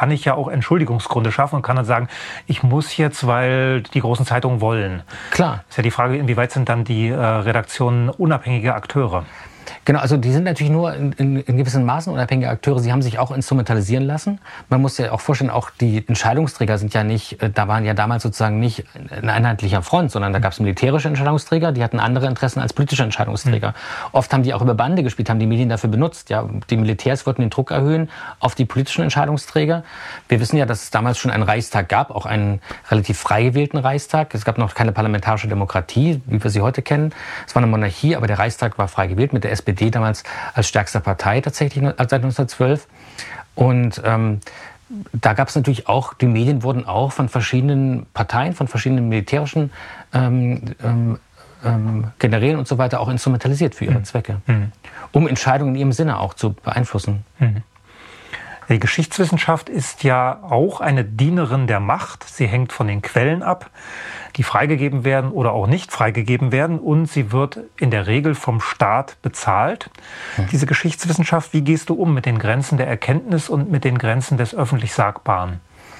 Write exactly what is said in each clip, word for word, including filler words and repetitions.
kann ich ja auch Entschuldigungsgründe schaffen und kann dann sagen, ich muss jetzt, weil die großen Zeitungen wollen. Klar. Ist ja die Frage, inwieweit sind dann die äh, Redaktionen unabhängige Akteure? Genau, also die sind natürlich nur in, in, in gewissen Maßen unabhängige Akteure. Sie haben sich auch instrumentalisieren lassen. Man muss ja auch vorstellen, auch die Entscheidungsträger sind ja nicht, da waren ja damals sozusagen nicht ein einheitlicher Front, sondern da gab es militärische Entscheidungsträger, die hatten andere Interessen als politische Entscheidungsträger. Mhm. Oft haben die auch über Bande gespielt, haben die Medien dafür benutzt. Ja, die Militärs wollten den Druck erhöhen auf die politischen Entscheidungsträger. Wir wissen ja, dass es damals schon einen Reichstag gab, auch einen relativ frei gewählten Reichstag. Es gab noch keine parlamentarische Demokratie, wie wir sie heute kennen. Es war eine Monarchie, aber der Reichstag war frei gewählt mit der S P D damals als stärkste Partei tatsächlich seit neunzehnhundertzwölf. Und ähm, da gab es natürlich auch, die Medien wurden auch von verschiedenen Parteien, von verschiedenen militärischen ähm, ähm, ähm, Generälen und so weiter auch instrumentalisiert für ihre mhm. Zwecke, mhm. um Entscheidungen in ihrem Sinne auch zu beeinflussen. Mhm. Die Geschichtswissenschaft ist ja auch eine Dienerin der Macht. Sie hängt von den Quellen ab, die freigegeben werden oder auch nicht freigegeben werden. Und sie wird in der Regel vom Staat bezahlt. Hm. Diese Geschichtswissenschaft, wie gehst du um mit den Grenzen der Erkenntnis und mit den Grenzen des öffentlich Sagbaren?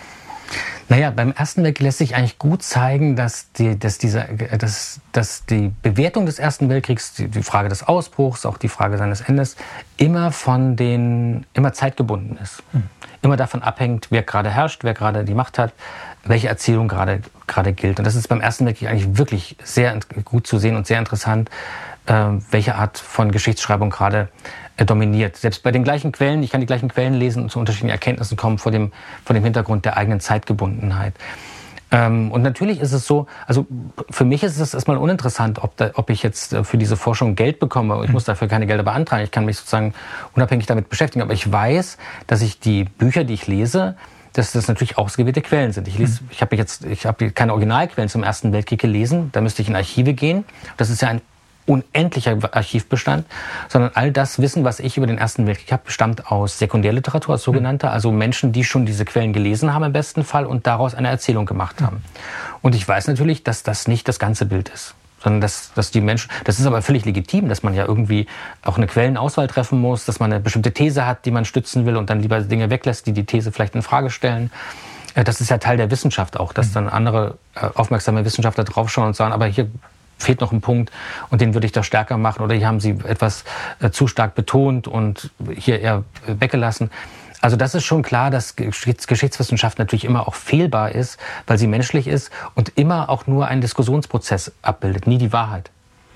Naja, beim Ersten Weltkrieg lässt sich eigentlich gut zeigen, dass die, dass dieser, dass, dass die Bewertung des Ersten Weltkriegs, die, die Frage des Ausbruchs, auch die Frage seines Endes, immer von den, immer zeitgebunden ist. Mhm. Immer davon abhängt, wer gerade herrscht, wer gerade die Macht hat, welche Erzählung gerade, gerade gilt. Und das ist beim Ersten Weltkrieg eigentlich wirklich sehr gut zu sehen und sehr interessant, äh, welche Art von Geschichtsschreibung gerade äh, dominiert. Selbst bei den gleichen Quellen, ich kann die gleichen Quellen lesen und zu unterschiedlichen Erkenntnissen kommen vor dem, vor dem Hintergrund der eigenen Zeitgebundenheit. Ähm, und natürlich ist es so, also für mich ist es erstmal uninteressant, ob, da, ob ich jetzt für diese Forschung Geld bekomme. Ich muss dafür keine Gelder beantragen. Ich kann mich sozusagen unabhängig damit beschäftigen. Aber ich weiß, dass ich die Bücher, die ich lese, dass das natürlich ausgewählte Quellen sind. Ich lese, ich habe jetzt, ich habe keine Originalquellen zum Ersten Weltkrieg gelesen. Da müsste ich in Archive gehen. Das ist ja ein unendlicher Archivbestand, sondern all das Wissen, was ich über den Ersten Weltkrieg habe, stammt aus Sekundärliteratur, als sogenannter, also Menschen, die schon diese Quellen gelesen haben im besten Fall und daraus eine Erzählung gemacht haben. Und ich weiß natürlich, dass das nicht das ganze Bild ist, sondern dass, dass die Menschen, das ist aber völlig legitim, dass man ja irgendwie auch eine Quellenauswahl treffen muss, dass man eine bestimmte These hat, die man stützen will und dann lieber Dinge weglässt, die die These vielleicht in Frage stellen. Das ist ja Teil der Wissenschaft auch, dass dann andere aufmerksame Wissenschaftler draufschauen und sagen, aber hier fehlt noch ein Punkt und den würde ich da stärker machen oder hier haben Sie etwas äh, zu stark betont und hier eher äh, weggelassen. Also das ist schon klar, dass Geschichts- Geschichtswissenschaft natürlich immer auch fehlbar ist, weil sie menschlich ist und immer auch nur einen Diskussionsprozess abbildet, nie die Wahrheit.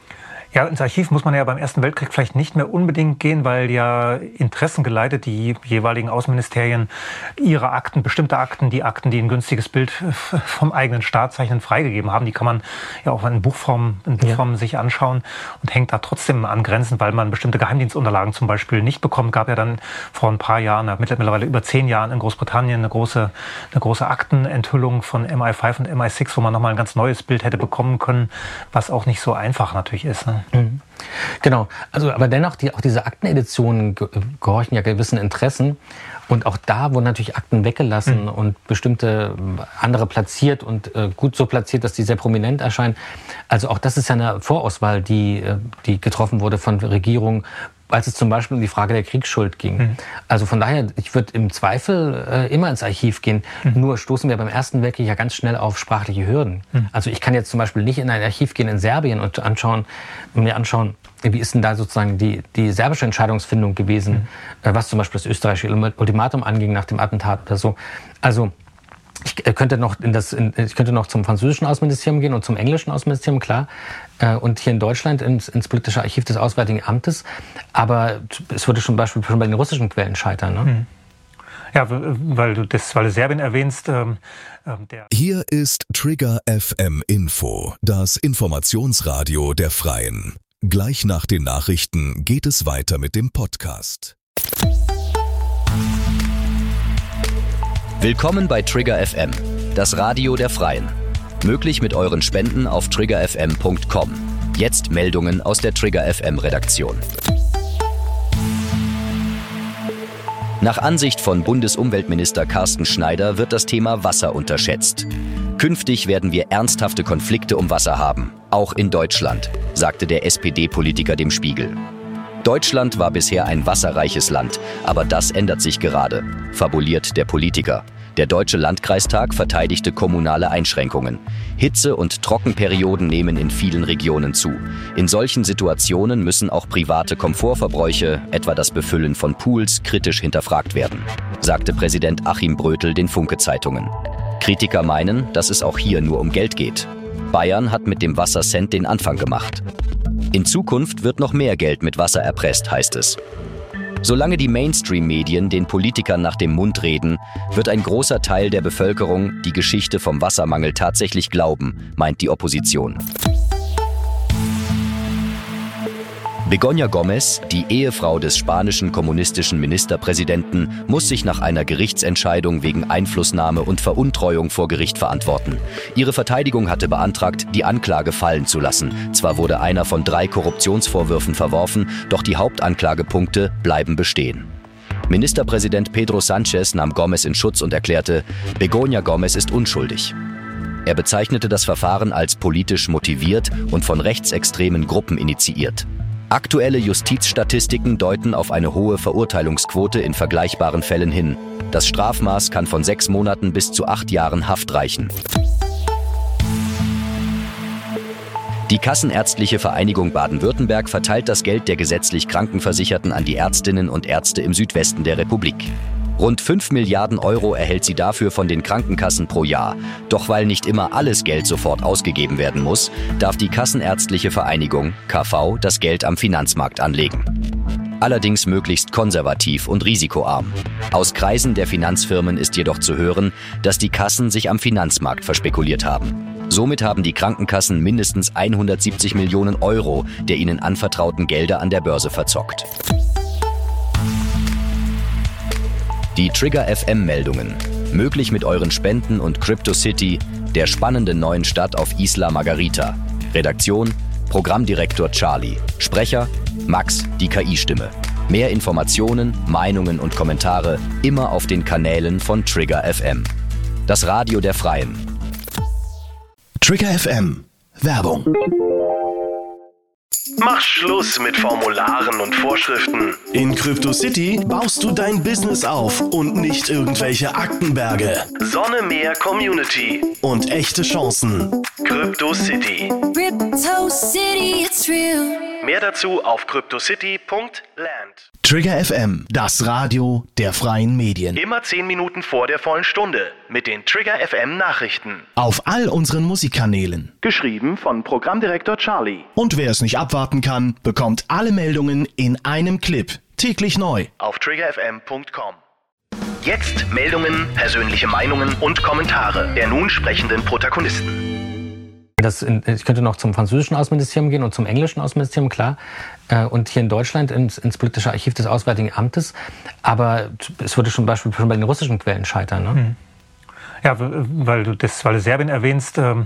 Ja, ins Archiv muss man ja beim Ersten Weltkrieg vielleicht nicht mehr unbedingt gehen, weil ja interessengeleitet die jeweiligen Außenministerien ihre Akten, bestimmte Akten, die Akten, die ein günstiges Bild vom eigenen Staat zeichnen, freigegeben haben. Die kann man ja auch in Buchform, in Buchform ja. sich anschauen und hängt da trotzdem an Grenzen, weil man bestimmte Geheimdienstunterlagen zum Beispiel nicht bekommt. Gab ja dann vor ein paar Jahren, mittlerweile über zehn Jahren in Großbritannien eine große, eine große Aktenenthüllung von M I fünf und M I sechs, wo man nochmal ein ganz neues Bild hätte bekommen können, was auch nicht so einfach natürlich ist. Ne? Mhm. Genau, also aber dennoch, die, auch diese Akteneditionen ge- gehorchen ja gewissen Interessen und auch da wurden natürlich Akten weggelassen mhm. und bestimmte andere platziert und äh, gut so platziert, dass die sehr prominent erscheinen. Also auch das ist ja eine Vorauswahl, die, die getroffen wurde von Regierungen, als es zum Beispiel um die Frage der Kriegsschuld ging. Mhm. Also von daher, ich würde im Zweifel äh, immer ins Archiv gehen. Mhm. Nur stoßen wir beim Ersten Weltkrieg ja ganz schnell auf sprachliche Hürden. Mhm. Also ich kann jetzt zum Beispiel nicht in ein Archiv gehen in Serbien und anschauen, mir anschauen, wie ist denn da sozusagen die, die serbische Entscheidungsfindung gewesen, mhm. äh, was zum Beispiel das österreichische Ultimatum anging nach dem Attentat oder so. Also ich könnte noch in das, in, ich könnte noch zum französischen Außenministerium gehen und zum englischen Außenministerium, klar. Äh, und hier in Deutschland ins, ins politische Archiv des Auswärtigen Amtes. Aber es würde zum Beispiel schon bei den russischen Quellen scheitern. Ne? Mhm. Ja, weil du das, weil du Serbien erwähnst. Ähm, der Hier ist Trigger F M Info, das Informationsradio der Freien. Gleich nach den Nachrichten geht es weiter mit dem Podcast. Willkommen bei Trigger F M, das Radio der Freien. Möglich mit euren Spenden auf trigger f m punkt com. Jetzt Meldungen aus der Trigger F M Redaktion. Nach Ansicht von Bundesumweltminister Carsten Schneider wird das Thema Wasser unterschätzt. Künftig werden wir ernsthafte Konflikte um Wasser haben, auch in Deutschland, sagte der S P D-Politiker dem Spiegel. Deutschland war bisher ein wasserreiches Land, aber das ändert sich gerade, fabuliert der Politiker. Der Deutsche Landkreistag verteidigte kommunale Einschränkungen. Hitze- und Trockenperioden nehmen in vielen Regionen zu. In solchen Situationen müssen auch private Komfortverbräuche, etwa das Befüllen von Pools, kritisch hinterfragt werden, sagte Präsident Achim Brötel den Funke-Zeitungen. Kritiker meinen, dass es auch hier nur um Geld geht. Bayern hat mit dem Wassercent den Anfang gemacht. In Zukunft wird noch mehr Geld mit Wasser erpresst, heißt es. Solange die Mainstream-Medien den Politikern nach dem Mund reden, wird ein großer Teil der Bevölkerung die Geschichte vom Wassermangel tatsächlich glauben, meint die Opposition. Begoña Gómez, die Ehefrau des spanischen kommunistischen Ministerpräsidenten, muss sich nach einer Gerichtsentscheidung wegen Einflussnahme und Veruntreuung vor Gericht verantworten. Ihre Verteidigung hatte beantragt, die Anklage fallen zu lassen. Zwar wurde einer von drei Korruptionsvorwürfen verworfen, doch die Hauptanklagepunkte bleiben bestehen. Ministerpräsident Pedro Sánchez nahm Gómez in Schutz und erklärte, Begoña Gómez ist unschuldig. Er bezeichnete das Verfahren als politisch motiviert und von rechtsextremen Gruppen initiiert. Aktuelle Justizstatistiken deuten auf eine hohe Verurteilungsquote in vergleichbaren Fällen hin. Das Strafmaß kann von sechs Monaten bis zu acht Jahren Haft reichen. Die Kassenärztliche Vereinigung Baden-Württemberg verteilt das Geld der gesetzlich Krankenversicherten an die Ärztinnen und Ärzte im Südwesten der Republik. Rund fünf Milliarden Euro erhält sie dafür von den Krankenkassen pro Jahr. Doch weil nicht immer alles Geld sofort ausgegeben werden muss, darf die Kassenärztliche Vereinigung, K V, das Geld am Finanzmarkt anlegen. Allerdings möglichst konservativ und risikoarm. Aus Kreisen der Finanzfirmen ist jedoch zu hören, dass die Kassen sich am Finanzmarkt verspekuliert haben. Somit haben die Krankenkassen mindestens hundertsiebzig Millionen Euro der ihnen anvertrauten Gelder an der Börse verzockt. Die Trigger F M-Meldungen. Möglich mit euren Spenden und CryptoCity, der spannenden neuen Stadt auf Isla Margarita. Redaktion: Programmdirektor Charlie. Sprecher: Max, die K I-Stimme. Mehr Informationen, Meinungen und Kommentare immer auf den Kanälen von Trigger F M. Das Radio der Freien. Trigger F M. Werbung. Mach Schluss mit Formularen und Vorschriften. In CryptoCity baust du dein Business auf und nicht irgendwelche Aktenberge. Sonne, Meer, Community. Und echte Chancen. CryptoCity. CryptoCity, it's real. Mehr dazu auf cryptocity punkt land. Trigger F M, das Radio der freien Medien. Immer zehn Minuten vor der vollen Stunde mit den Trigger F M Nachrichten. Auf all unseren Musikkanälen. Geschrieben von Programmdirektor Charlie. Und wer es nicht abwarten kann, bekommt alle Meldungen in einem Clip. Täglich neu. Auf trigger f m punkt com. Jetzt Meldungen, persönliche Meinungen und Kommentare der nun sprechenden Protagonisten. Das in, ich könnte noch zum französischen Außenministerium gehen und zum englischen Außenministerium, klar. Und hier in Deutschland ins, ins politische Archiv des Auswärtigen Amtes. Aber es würde zum Beispiel schon bei den russischen Quellen scheitern. Ne? Hm. Ja, weil du, das, weil du Serbien erwähnst, ähm,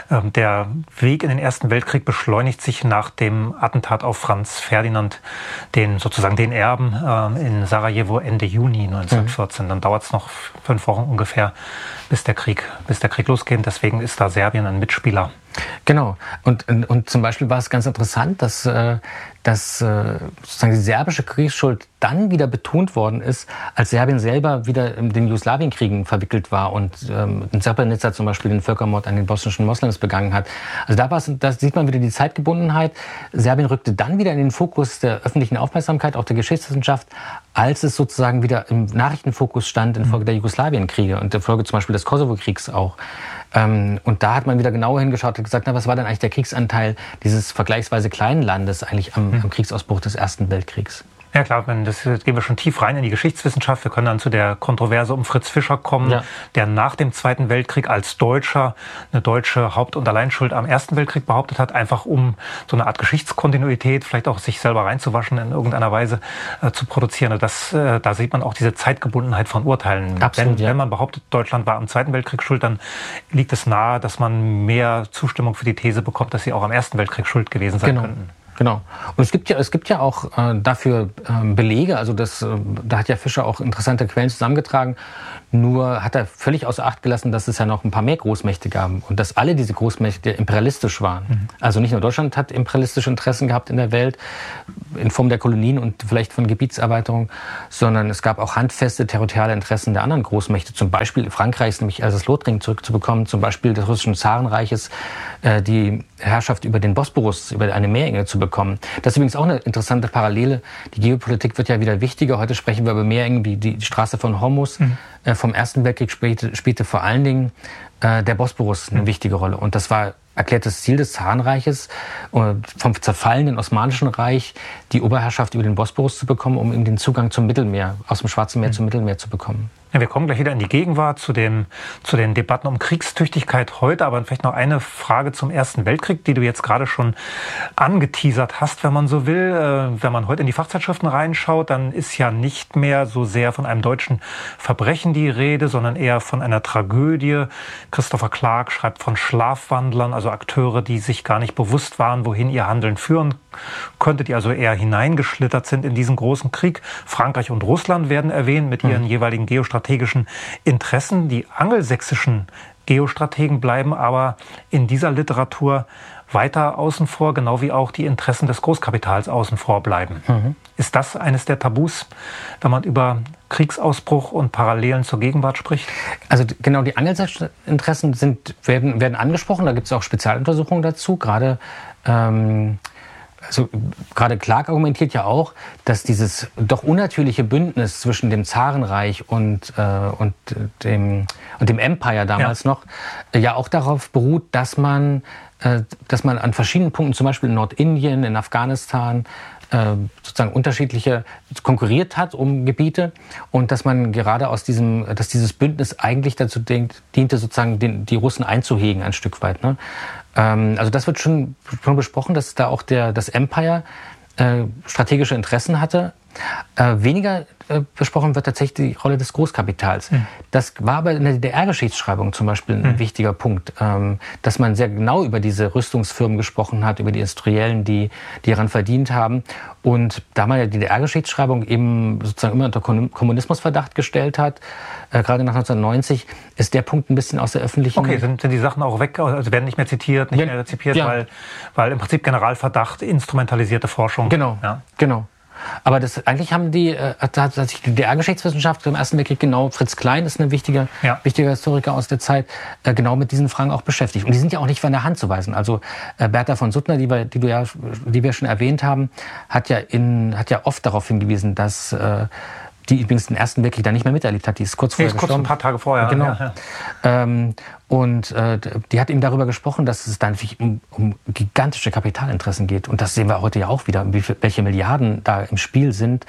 der Weg in den Ersten Weltkrieg beschleunigt sich nach dem Attentat auf Franz Ferdinand, den sozusagen den Erben äh, in Sarajevo Ende Juni neunzehnhundertvierzehn. Mhm. Dann dauert es noch fünf Wochen ungefähr, bis der Krieg, bis der Krieg losgeht. Deswegen ist da Serbien ein Mitspieler. Genau. Und, und, und zum Beispiel war es ganz interessant, dass, äh, dass äh, sozusagen die serbische Kriegsschuld dann wieder betont worden ist, als Serbien selber wieder in den Jugoslawienkriegen verwickelt war und ähm, in Srebrenica zum Beispiel den Völkermord an den bosnischen Moslems begangen hat. Also da, war's, da sieht man wieder die Zeitgebundenheit. Serbien rückte dann wieder in den Fokus der öffentlichen Aufmerksamkeit, auch der Geschichtswissenschaft, als es sozusagen wieder im Nachrichtenfokus stand infolge der Jugoslawienkriege und der Folge zum Beispiel des Kosovo-Kriegs auch. Ähm, und da hat man wieder genauer hingeschaut und gesagt, na, was war denn eigentlich der Kriegsanteil dieses vergleichsweise kleinen Landes eigentlich am, am Kriegsausbruch des Ersten Weltkriegs? Ja klar, wenn das gehen wir schon tief rein in die Geschichtswissenschaft. Wir können dann zu der Kontroverse um Fritz Fischer kommen, ja. der nach dem Zweiten Weltkrieg als Deutscher eine deutsche Haupt- und Alleinschuld am Ersten Weltkrieg behauptet hat, einfach um so eine Art Geschichtskontinuität, vielleicht auch sich selber reinzuwaschen in irgendeiner Weise äh, zu produzieren. Das, äh, da sieht man auch diese Zeitgebundenheit von Urteilen. Absolut, wenn, ja. wenn man behauptet, Deutschland war am Zweiten Weltkrieg schuld, dann liegt es nahe, dass man mehr Zustimmung für die These bekommt, dass sie auch am Ersten Weltkrieg schuld gewesen sein genau. könnten. Genau. Und es gibt ja, es gibt ja auch äh, dafür äh, Belege, also das, äh, da hat ja Fischer auch interessante Quellen zusammengetragen, nur hat er völlig außer Acht gelassen, dass es ja noch ein paar mehr Großmächte gab und dass alle diese Großmächte imperialistisch waren. Mhm. Also nicht nur Deutschland hat imperialistische Interessen gehabt in der Welt, in Form der Kolonien und vielleicht von Gebietserweiterung, sondern es gab auch handfeste territoriale Interessen der anderen Großmächte, zum Beispiel Frankreichs, nämlich Elsass-Lothringen zurückzubekommen, zum Beispiel des russischen Zarenreiches, äh, die Herrschaft über den Bosporus, über eine Meerenge zu bekommen. Das ist übrigens auch eine interessante Parallele. Die Geopolitik wird ja wieder wichtiger. Heute sprechen wir über Meerenge wie die Straße von Hormuz. Mhm. Äh, vom Ersten Weltkrieg spielte, spielte vor allen Dingen äh, der Bosporus eine mhm. wichtige Rolle. Und das war erklärtes Ziel des Zarenreiches, äh, vom zerfallenden Osmanischen Reich die Oberherrschaft über den Bosporus zu bekommen, um eben den Zugang zum Mittelmeer, aus dem Schwarzen Meer mhm. zum Mittelmeer zu bekommen. Ja, wir kommen gleich wieder in die Gegenwart zu, dem, zu den Debatten um Kriegstüchtigkeit heute. Aber vielleicht noch eine Frage zum Ersten Weltkrieg, die du jetzt gerade schon angeteasert hast, wenn man so will. Äh, wenn man heute in die Fachzeitschriften reinschaut, dann ist ja nicht mehr so sehr von einem deutschen Verbrechen die Rede, sondern eher von einer Tragödie. Christopher Clark schreibt von Schlafwandlern, also Akteure, die sich gar nicht bewusst waren, wohin ihr Handeln führen könnte, die also eher hineingeschlittert sind in diesen großen Krieg. Frankreich und Russland werden erwähnt mit ihren mhm. jeweiligen geostrategischen Interessen. Die angelsächsischen Geostrategen bleiben aber in dieser Literatur weiter außen vor, genau wie auch die Interessen des Großkapitals außen vor bleiben. Mhm. Ist das eines der Tabus, wenn man über Kriegsausbruch und Parallelen zur Gegenwart spricht? Also genau, die angelsächsischen Interessen sind, werden, werden angesprochen. Da gibt es auch Spezialuntersuchungen dazu. Gerade ähm, Also gerade Clark argumentiert ja auch, dass dieses doch unnatürliche Bündnis zwischen dem Zarenreich und, äh, und, dem, und dem Empire damals ja. noch äh, ja auch darauf beruht, dass man, äh, dass man an verschiedenen Punkten, zum Beispiel in Nordindien, in Afghanistan, äh, sozusagen unterschiedliche konkurriert hat um Gebiete und dass man gerade aus diesem, dass dieses Bündnis eigentlich dazu dient, diente, sozusagen den, die Russen einzuhegen ein Stück weit. Ne? Also das wird schon, schon besprochen, dass da auch der, das Empire äh, strategische Interessen hatte. Äh, weniger äh, besprochen wird tatsächlich die Rolle des Großkapitals. Mhm. Das war aber in der D D R-Geschichtsschreibung zum Beispiel ein mhm. wichtiger Punkt, ähm, dass man sehr genau über diese Rüstungsfirmen gesprochen hat, über die Industriellen, die, die daran verdient haben. Und da man ja die D D R-Geschichtsschreibung eben sozusagen immer unter Kommunismusverdacht gestellt hat, äh, gerade nach neunzehnhundertneunzig, ist der Punkt ein bisschen aus der öffentlichen... Okay, sind, sind die Sachen auch weg, also werden nicht mehr zitiert, nicht ja, mehr rezipiert, ja. weil, weil im Prinzip Generalverdacht, instrumentalisierte Forschung... Genau, ja. genau. Aber das, eigentlich haben die, äh, hat, hat sich die D D R-Geschichtswissenschaft im Ersten Weltkrieg genau, Fritz Klein ist ein wichtiger, ja. wichtiger Historiker aus der Zeit, äh, genau mit diesen Fragen auch beschäftigt. Und die sind ja auch nicht von der Hand zu weisen. Also äh, Bertha von Suttner, die wir, die, du ja, die wir schon erwähnt haben, hat ja, in, hat ja oft darauf hingewiesen, dass... Äh, die übrigens den Ersten Weltkrieg da nicht mehr miterlebt hat. Die ist kurz vorher nee, ist kurz ein paar Tage vorher. Genau. Ja, ja. Ähm, und äh, die hat eben darüber gesprochen, dass es dann um, um gigantische Kapitalinteressen geht. Und das sehen wir heute ja auch wieder, wie viel, welche Milliarden da im Spiel sind.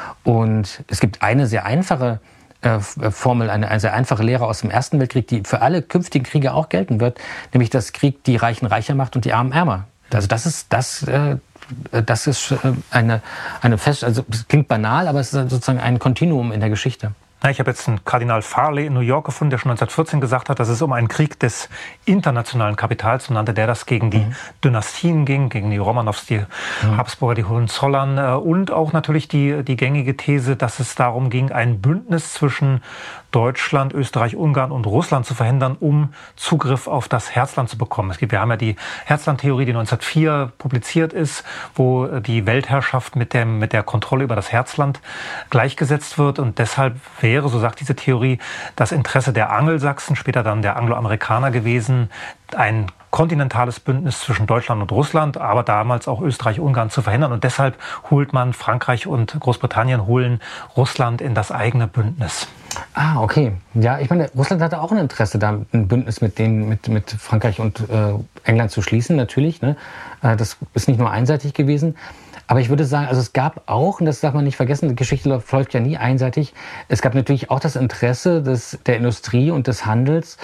Und es gibt eine sehr einfache äh, Formel, eine, eine sehr einfache Lehre aus dem Ersten Weltkrieg, die für alle künftigen Kriege auch gelten wird, nämlich dass Krieg die Reichen reicher macht und die Armen ärmer. Also das ist das... Äh, Das ist eine, eine Fest, also es klingt banal, aber es ist sozusagen ein Kontinuum in der Geschichte. Ich habe jetzt einen Kardinal Farley in New York gefunden, der schon neunzehnhundertvierzehn gesagt hat, dass es um einen Krieg des internationalen Kapitals, so nannte der das, gegen die mhm. Dynastien ging, gegen die Romanows, die mhm. Habsburger, die Hohenzollern und auch natürlich die, die gängige These, dass es darum ging, ein Bündnis zwischen Deutschland, Österreich, Ungarn und Russland zu verhindern, um Zugriff auf das Herzland zu bekommen. Es gibt, wir haben ja die Herzlandtheorie, die neunzehnhundertvier publiziert ist, wo die Weltherrschaft mit, dem, mit der Kontrolle über das Herzland gleichgesetzt wird. Und deshalb wäre, so sagt diese Theorie, das Interesse der Angelsachsen, später dann der Angloamerikaner gewesen, ein kontinentales Bündnis zwischen Deutschland und Russland, aber damals auch Österreich, Ungarn zu verhindern. Und deshalb holt man Frankreich und Großbritannien, holen Russland in das eigene Bündnis. Ah, okay. Ja, ich meine, Russland hatte auch ein Interesse, da ein Bündnis mit, denen, mit, mit Frankreich und äh, England zu schließen, natürlich. Ne? Äh, das ist nicht nur einseitig gewesen. Aber ich würde sagen, also es gab auch, und das darf man nicht vergessen, die Geschichte läuft ja nie einseitig, es gab natürlich auch das Interesse des, der Industrie und des Handels,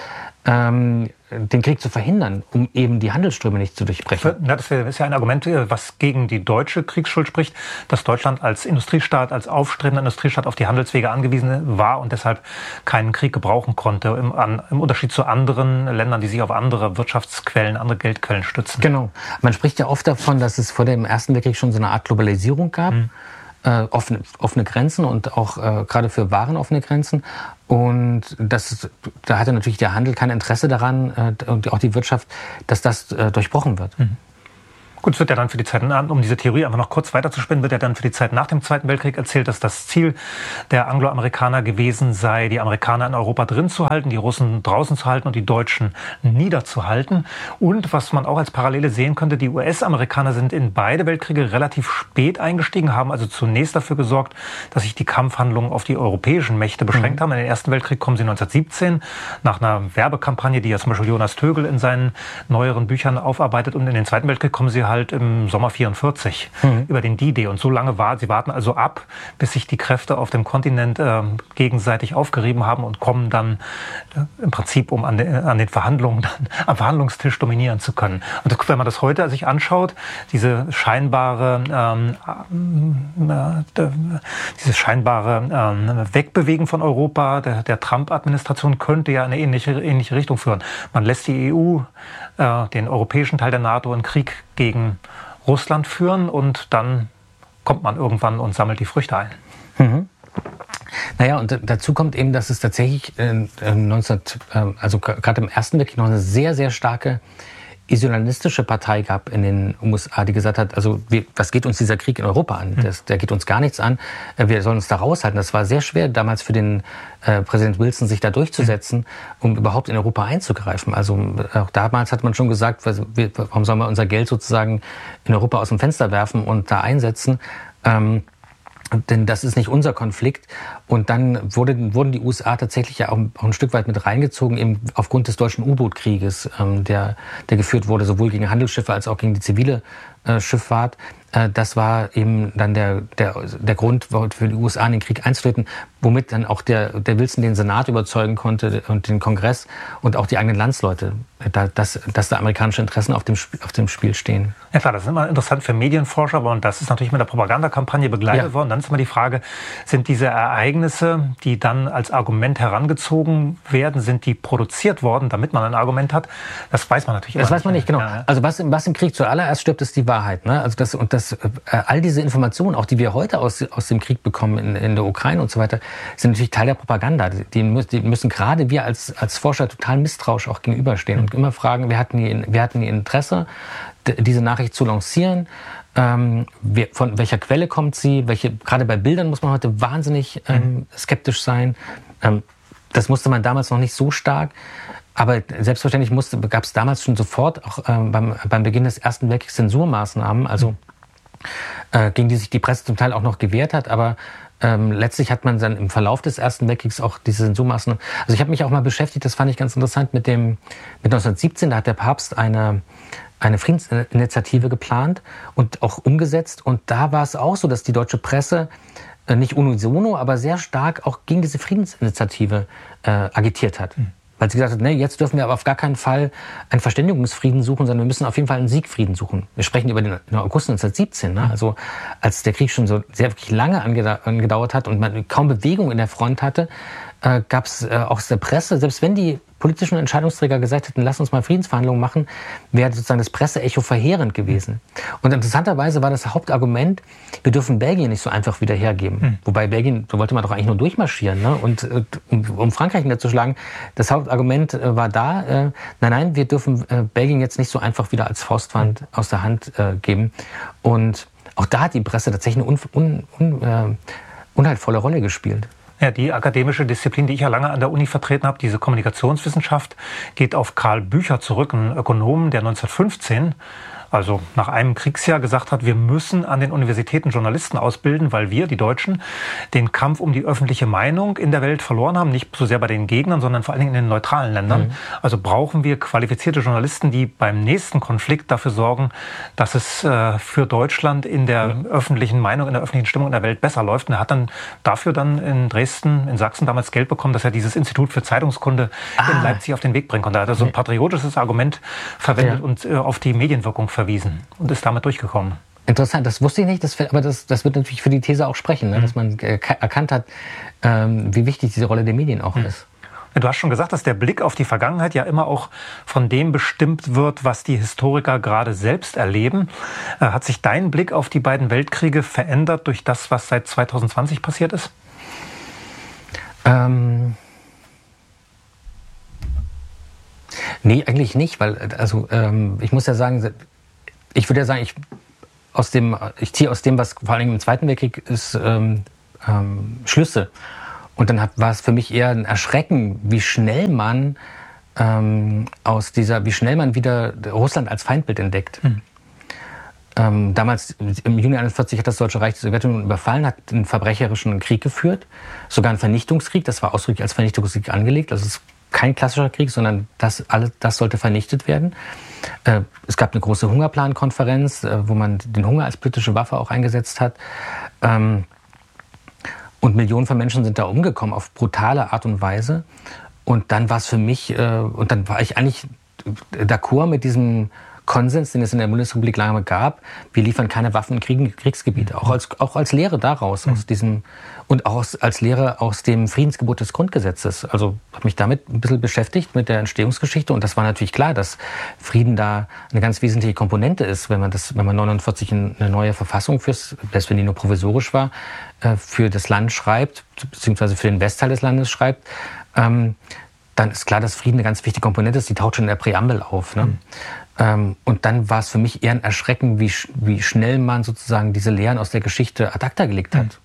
ähm, den Krieg zu verhindern, um eben die Handelsströme nicht zu durchbrechen. Ja, das ist ja ein Argument, was gegen die deutsche Kriegsschuld spricht, dass Deutschland als Industriestaat, als aufstrebender Industriestaat auf die Handelswege angewiesen war und deshalb keinen Krieg gebrauchen konnte, im, an, im Unterschied zu anderen Ländern, die sich auf andere Wirtschaftsquellen, andere Geldquellen stützen. Genau. Man spricht ja oft davon, dass es vor dem Ersten Weltkrieg schon so eine Art Globalisierung gab. Hm. Äh, offene, offene Grenzen und auch äh, gerade für Waren offene Grenzen. Und das, da hatte natürlich der Handel kein Interesse daran äh, und auch die Wirtschaft, dass das äh, durchbrochen wird. Mhm. Gut, es wird ja dann für die Zeit, um diese Theorie einfach noch kurz weiterzuspinnen, wird ja dann für die Zeit nach dem Zweiten Weltkrieg erzählt, dass das Ziel der Angloamerikaner gewesen sei, die Amerikaner in Europa drin zu halten, die Russen draußen zu halten und die Deutschen niederzuhalten. Und was man auch als Parallele sehen könnte, die U S-Amerikaner sind in beide Weltkriege relativ spät eingestiegen, haben also zunächst dafür gesorgt, dass sich die Kampfhandlungen auf die europäischen Mächte beschränkt mhm. haben. In den Ersten Weltkrieg kommen sie neunzehnhundertsiebzehn nach einer Werbekampagne, die ja zum Beispiel Jonas Tögel in seinen neueren Büchern aufarbeitet. Und in den Zweiten Weltkrieg kommen sie halt halt im Sommer vierundvierzig mhm. über den D-Day. Und so lange war, sie warten also ab, bis sich die Kräfte auf dem Kontinent äh, gegenseitig aufgerieben haben und kommen dann äh, im Prinzip, um an, de, an den Verhandlungen, dann, am Verhandlungstisch dominieren zu können. Und das, wenn man das heute sich anschaut, diese scheinbare, ähm, äh, dieses scheinbare ähm, Wegbewegen von Europa, der, der Trump-Administration könnte ja in eine ähnliche, ähnliche Richtung führen. Man lässt die E U, äh, den europäischen Teil der NATO, in Krieg gegen Russland führen und dann kommt man irgendwann und sammelt die Früchte ein. Mhm. Naja, und dazu kommt eben, dass es tatsächlich äh, neunzehn, äh, also gerade im Ersten Weltkrieg noch eine sehr, sehr starke isolationistische Partei gab in den U S A, die gesagt hat, also wie, was geht uns dieser Krieg in Europa an? Das, der geht uns gar nichts an. Wir sollen uns da raushalten. Das war sehr schwer damals für den äh, Präsident Wilson, sich da durchzusetzen, um überhaupt in Europa einzugreifen. Also auch damals hat man schon gesagt, warum sollen wir unser Geld sozusagen in Europa aus dem Fenster werfen und da einsetzen? Ähm, Denn das ist nicht unser Konflikt. Und dann wurde, wurden die U S A tatsächlich ja auch, auch ein Stück weit mit reingezogen, eben aufgrund des deutschen U-Boot-Krieges, ähm, der, der geführt wurde, sowohl gegen Handelsschiffe als auch gegen die zivile äh, Schifffahrt. Äh, das war eben dann der, der, der Grund für die U S A in den Krieg einzutreten, womit dann auch der, der Wilson den Senat überzeugen konnte und den Kongress und auch die eigenen Landsleute, da, dass, dass da amerikanische Interessen auf dem, auf dem Spiel stehen. Ja klar, das ist immer interessant für Medienforscher, aber und das ist natürlich mit der Propagandakampagne begleitet ja. worden. Dann ist immer die Frage, sind diese Ereignisse, die dann als Argument herangezogen werden, sind die produziert worden, damit man ein Argument hat? Das weiß man natürlich immer. Das weiß man nicht, genau. Ja, ja. Also was, was im Krieg zuallererst stirbt, ist die Wahrheit. Ne? Also das, und das, äh, all diese Informationen, auch die wir heute aus, aus dem Krieg bekommen in, in der Ukraine und so weiter, sind natürlich Teil der Propaganda. Die, müssen, die müssen gerade wir als, als Forscher total misstrauisch auch gegenüberstehen mhm. und immer fragen, wer hatten die, wer hatten die Interesse, diese Nachricht zu lancieren, ähm, wer, von welcher Quelle kommt sie, welche, gerade bei Bildern muss man heute wahnsinnig ähm, mhm. skeptisch sein. Ähm, das musste man damals noch nicht so stark, aber selbstverständlich gab es damals schon sofort, auch ähm, beim, beim Beginn des Ersten Weltkriegs, Zensurmaßnahmen, also mhm. äh, gegen die sich die Presse zum Teil auch noch gewehrt hat, aber ähm, letztlich hat man dann im Verlauf des Ersten Weltkriegs auch diese Zensurmaßnahmen, also ich habe mich auch mal beschäftigt, das fand ich ganz interessant, mit dem mit neunzehnhundertsiebzehn, da hat der Papst eine eine Friedensinitiative geplant und auch umgesetzt. Und da war es auch so, dass die deutsche Presse äh, nicht unisono, aber sehr stark auch gegen diese Friedensinitiative äh, agitiert hat. Mhm. Weil sie gesagt hat, nee, jetzt dürfen wir aber auf gar keinen Fall einen Verständigungsfrieden suchen, sondern wir müssen auf jeden Fall einen Siegfrieden suchen. Wir sprechen über den, den August neunzehnhundertsiebzehn, ne? Also als der Krieg schon so sehr wirklich lange angedauert hat und man kaum Bewegung in der Front hatte, äh, gab es äh, auch aus der Presse, selbst wenn die politischen Entscheidungsträger gesagt hätten, lass uns mal Friedensverhandlungen machen, wäre sozusagen das Presseecho verheerend gewesen. Und interessanterweise war das Hauptargument, wir dürfen Belgien nicht so einfach wieder hergeben. Hm. Wobei Belgien, da wollte man doch eigentlich nur durchmarschieren, ne? Und äh, um, um Frankreich niederzuschlagen. Das Hauptargument äh, war da, äh, nein, nein, wir dürfen äh, Belgien jetzt nicht so einfach wieder als Faustpfand hm. aus der Hand äh, geben. Und auch da hat die Presse tatsächlich eine un, un, un, äh, unheilvolle Rolle gespielt. Ja, die akademische Disziplin, die ich ja lange an der Uni vertreten habe, diese Kommunikationswissenschaft, geht auf Karl Bücher zurück, ein Ökonom, der neunzehnhundertfünfzehn also nach einem Kriegsjahr gesagt hat, wir müssen an den Universitäten Journalisten ausbilden, weil wir, die Deutschen, den Kampf um die öffentliche Meinung in der Welt verloren haben. Nicht so sehr bei den Gegnern, sondern vor allen Dingen in den neutralen Ländern. Mhm. Also brauchen wir qualifizierte Journalisten, die beim nächsten Konflikt dafür sorgen, dass es äh, für Deutschland in der mhm. öffentlichen Meinung, in der öffentlichen Stimmung in der Welt besser läuft. Und er hat dann dafür dann in Dresden, in Sachsen damals Geld bekommen, dass er dieses Institut für Zeitungskunde ah. in Leipzig auf den Weg bringen konnte. Da hat er so ein patriotisches Argument verwendet ja. und äh, auf die Medienwirkung verwiesen und ist damit durchgekommen. Interessant, das wusste ich nicht, das, aber das, das wird natürlich für die These auch sprechen, ne? mhm. dass man äh, erkannt hat, ähm, wie wichtig diese Rolle der Medien auch mhm. ist. Du hast schon gesagt, dass der Blick auf die Vergangenheit ja immer auch von dem bestimmt wird, was die Historiker gerade selbst erleben. Äh, hat sich dein Blick auf die beiden Weltkriege verändert durch das, was seit zwanzig zwanzig passiert ist? Ähm nee, eigentlich nicht, weil also ähm, ich muss ja sagen, ich würde ja sagen, ich, aus dem, ich ziehe aus dem, was vor allem im Zweiten Weltkrieg ist, ähm, ähm, Schlüsse. Und dann war es für mich eher ein Erschrecken, wie schnell man ähm, aus dieser, wie schnell man wieder Russland als Feindbild entdeckt. Mhm. Ähm, damals, im Juni einundvierzig, hat das Deutsche Reich die Sowjetunion überfallen, hat einen verbrecherischen Krieg geführt, sogar einen Vernichtungskrieg, das war ausdrücklich als Vernichtungskrieg angelegt, also es ist kein klassischer Krieg, sondern das, alles, das sollte vernichtet werden. Äh, es gab eine große Hungerplankonferenz, äh, wo man den Hunger als politische Waffe auch eingesetzt hat. Ähm, Und Millionen von Menschen sind da umgekommen auf brutale Art und Weise. Und dann war es für mich, äh, und dann war ich eigentlich d'accord mit diesem Konsens, den es in der Bundesrepublik lange gab. Wir liefern keine Waffen in Krieg, Kriegsgebiete. Auch als, auch als Lehre daraus, aus diesem, und auch aus, als Lehre aus dem Friedensgebot des Grundgesetzes. Also habe mich damit ein bisschen beschäftigt, mit der Entstehungsgeschichte. Und das war natürlich klar, dass Frieden da eine ganz wesentliche Komponente ist, wenn man das, wenn man neunundvierzig eine neue Verfassung fürs, selbst wenn die nur provisorisch war, für das Land schreibt, beziehungsweise für den Westteil des Landes schreibt, ähm, dann ist klar, dass Frieden eine ganz wichtige Komponente ist. Die taucht schon in der Präambel auf. Ne? Mhm. Ähm, und dann war es für mich eher ein Erschrecken, wie, wie schnell man sozusagen diese Lehren aus der Geschichte ad acta gelegt hat. Mhm.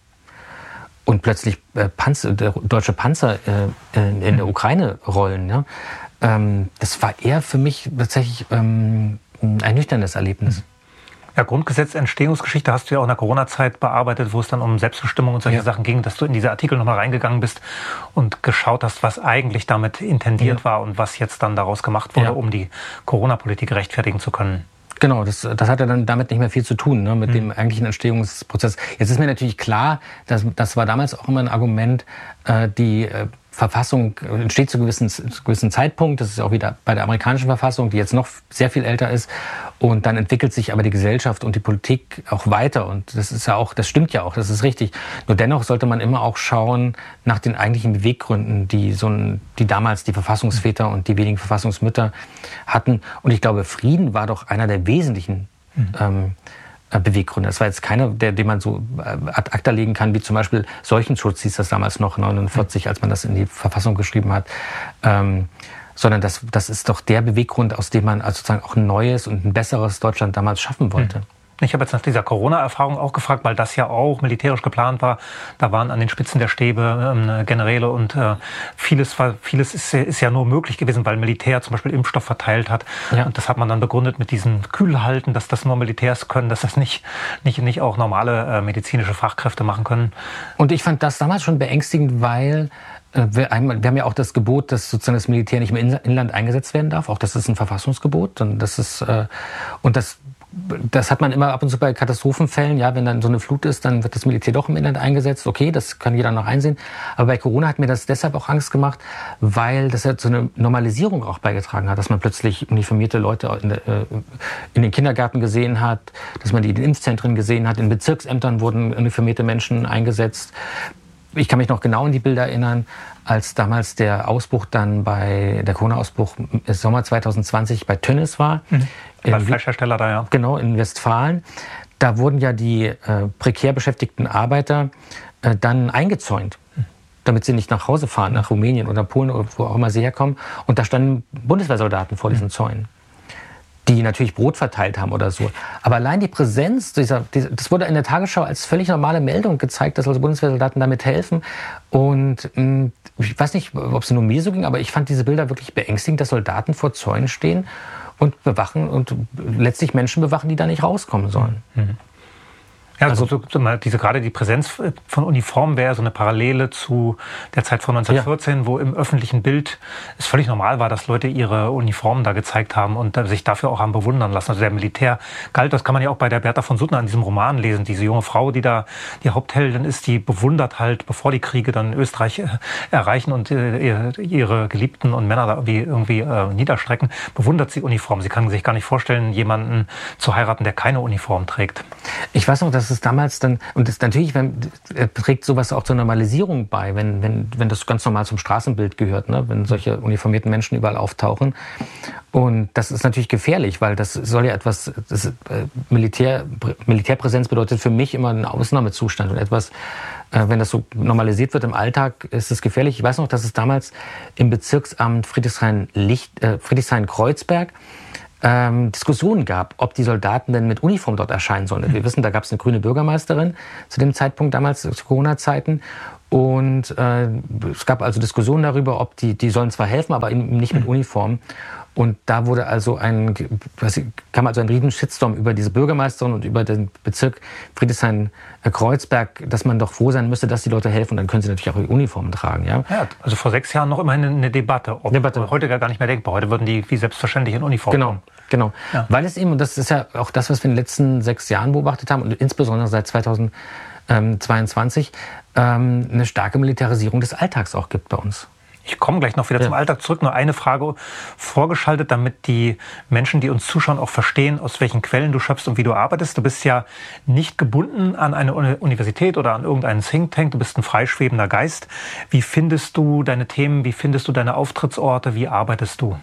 Und plötzlich äh, Panzer, deutsche Panzer äh, in, in mhm. der Ukraine rollen. Ne? Ähm, das war eher für mich tatsächlich ähm, ein ernüchterndes Erlebnis. Mhm. Ja, Grundgesetz, Entstehungsgeschichte hast du ja auch in der Corona-Zeit bearbeitet, wo es dann um Selbstbestimmung und solche ja. Sachen ging, dass du in diese Artikel nochmal reingegangen bist und geschaut hast, was eigentlich damit intendiert ja. war und was jetzt dann daraus gemacht wurde, ja. um die Corona-Politik rechtfertigen zu können. Genau, das, das hat ja dann damit nicht mehr viel zu tun, ne, mit mhm. dem eigentlichen Entstehungsprozess. Jetzt ist mir natürlich klar, dass, das war damals auch immer ein Argument, äh, die äh, Verfassung entsteht zu gewissen, zu gewissen Zeitpunkt. Das ist auch wieder bei der amerikanischen Verfassung, die jetzt noch sehr viel älter ist. Und dann entwickelt sich aber die Gesellschaft und die Politik auch weiter. Und das ist ja auch, das stimmt ja auch, das ist richtig. Nur dennoch sollte man immer auch schauen nach den eigentlichen Beweggründen, die so ein, die damals die Verfassungsväter und die wenigen Verfassungsmütter hatten. Und ich glaube, Frieden war doch einer der wesentlichen mhm. ähm, Beweggründe. Das war jetzt keiner, der, den man so ad acta legen kann, wie zum Beispiel Seuchenschutz, hieß das damals noch, neunundvierzig, als man das in die Verfassung geschrieben hat. Ähm, sondern das, das ist doch der Beweggrund, aus dem man also sozusagen auch ein neues und ein besseres Deutschland damals schaffen wollte. Ich habe jetzt nach dieser Corona-Erfahrung auch gefragt, weil das ja auch militärisch geplant war. Da waren an den Spitzen der Stäbe äh, Generäle und äh, vieles, war, vieles ist, ist ja nur möglich gewesen, weil Militär zum Beispiel Impfstoff verteilt hat. Ja. Und das hat man dann begründet mit diesem Kühlhalten, dass das nur Militärs können, dass das nicht, nicht, nicht auch normale äh, medizinische Fachkräfte machen können. Und ich fand das damals schon beängstigend, weil äh, wir, einmal, wir haben ja auch das Gebot, dass sozusagen das Militär nicht im Inland eingesetzt werden darf. Auch das ist ein Verfassungsgebot. Und das ist, äh, und das Das hat man immer ab und zu bei Katastrophenfällen. Ja, wenn dann so eine Flut ist, dann wird das Militär doch im Inland eingesetzt. Okay, das kann jeder noch einsehen. Aber bei Corona hat mir das deshalb auch Angst gemacht, weil das ja zu einer Normalisierung auch beigetragen hat, dass man plötzlich uniformierte Leute in, der, in den Kindergärten gesehen hat, dass man die in den Impfzentren gesehen hat. In Bezirksämtern wurden uniformierte Menschen eingesetzt. Ich kann mich noch genau an die Bilder erinnern, als damals der Ausbruch dann bei, der Corona-Ausbruch im Sommer zwanzig zwanzig bei Tönnies war. Mhm. Beim Fleischhersteller da, ja. Genau, in Westfalen. Da wurden ja die äh, prekär beschäftigten Arbeiter äh, dann eingezäunt, mhm. damit sie nicht nach Hause fahren, nach Rumänien oder Polen oder wo auch immer sie herkommen. Und da standen Bundeswehrsoldaten vor diesen mhm. Zäunen, die natürlich Brot verteilt haben oder so. Aber allein die Präsenz, dieser, dieser, das wurde in der Tagesschau als völlig normale Meldung gezeigt, dass also Bundeswehrsoldaten damit helfen. Und mh, ich weiß nicht, ob es nur mir so ging, aber ich fand diese Bilder wirklich beängstigend, dass Soldaten vor Zäunen stehen und bewachen und letztlich Menschen bewachen, die da nicht rauskommen sollen. Mhm. Ja, also so, so, diese, gerade die Präsenz von Uniformen wäre so eine Parallele zu der Zeit von neunzehnhundertvierzehn, ja. wo im öffentlichen Bild es völlig normal war, dass Leute ihre Uniformen da gezeigt haben und sich dafür auch haben bewundern lassen. Also der Militär galt, das kann man ja auch bei der Bertha von Suttner in diesem Roman lesen. Diese junge Frau, die da die Hauptheldin ist, die bewundert halt, bevor die Kriege dann Österreich äh, erreichen und äh, ihre Geliebten und Männer da irgendwie, irgendwie äh, niederstrecken, bewundert sie Uniformen. Sie kann sich gar nicht vorstellen, jemanden zu heiraten, der keine Uniform trägt. Ich weiß noch, dass es damals dann, und das natürlich wenn, trägt sowas auch zur Normalisierung bei, wenn, wenn, wenn das ganz normal zum Straßenbild gehört, ne? Wenn solche uniformierten Menschen überall auftauchen. Und das ist natürlich gefährlich, weil das soll ja etwas, das, äh, Militär, Militärpräsenz bedeutet für mich immer einen Ausnahmezustand und etwas, äh, wenn das so normalisiert wird im Alltag, ist es gefährlich. Ich weiß noch, dass es damals im Bezirksamt Friedrichshain-Licht, äh, Friedrichshain-Kreuzberg Ähm, Diskussionen gab, ob die Soldaten denn mit Uniform dort erscheinen sollen. Wir wissen, da gab es eine grüne Bürgermeisterin zu dem Zeitpunkt damals, zu Corona-Zeiten. Und äh, es gab also Diskussionen darüber, ob die, die sollen zwar helfen, aber nicht mit Uniform. Und da wurde also ein, kam also ein riesen Shitstorm über diese Bürgermeisterin und über den Bezirk Friedrichshain-Kreuzberg, dass man doch froh sein müsste, dass die Leute helfen. Und dann können sie natürlich auch ihre Uniformen tragen. Ja? Ja, also vor sechs Jahren noch immerhin eine Debatte. Ob Debatte. Heute gar nicht mehr denkbar. Heute würden die wie selbstverständlich in Uniform Genau. kommen. Genau, ja. Weil es eben, und das ist ja auch das, was wir in den letzten sechs Jahren beobachtet haben und insbesondere seit zweitausendzweiundzwanzig ähm, eine starke Militarisierung des Alltags auch gibt bei uns. Ich komme gleich noch wieder ja. zum Alltag zurück. Nur eine Frage vorgeschaltet, damit die Menschen, die uns zuschauen, auch verstehen, aus welchen Quellen du schöpfst und wie du arbeitest. Du bist ja nicht gebunden an eine Universität oder an irgendeinen Think Tank. Du bist ein freischwebender Geist. Wie findest du deine Themen? Wie findest du deine Auftrittsorte? Wie arbeitest du?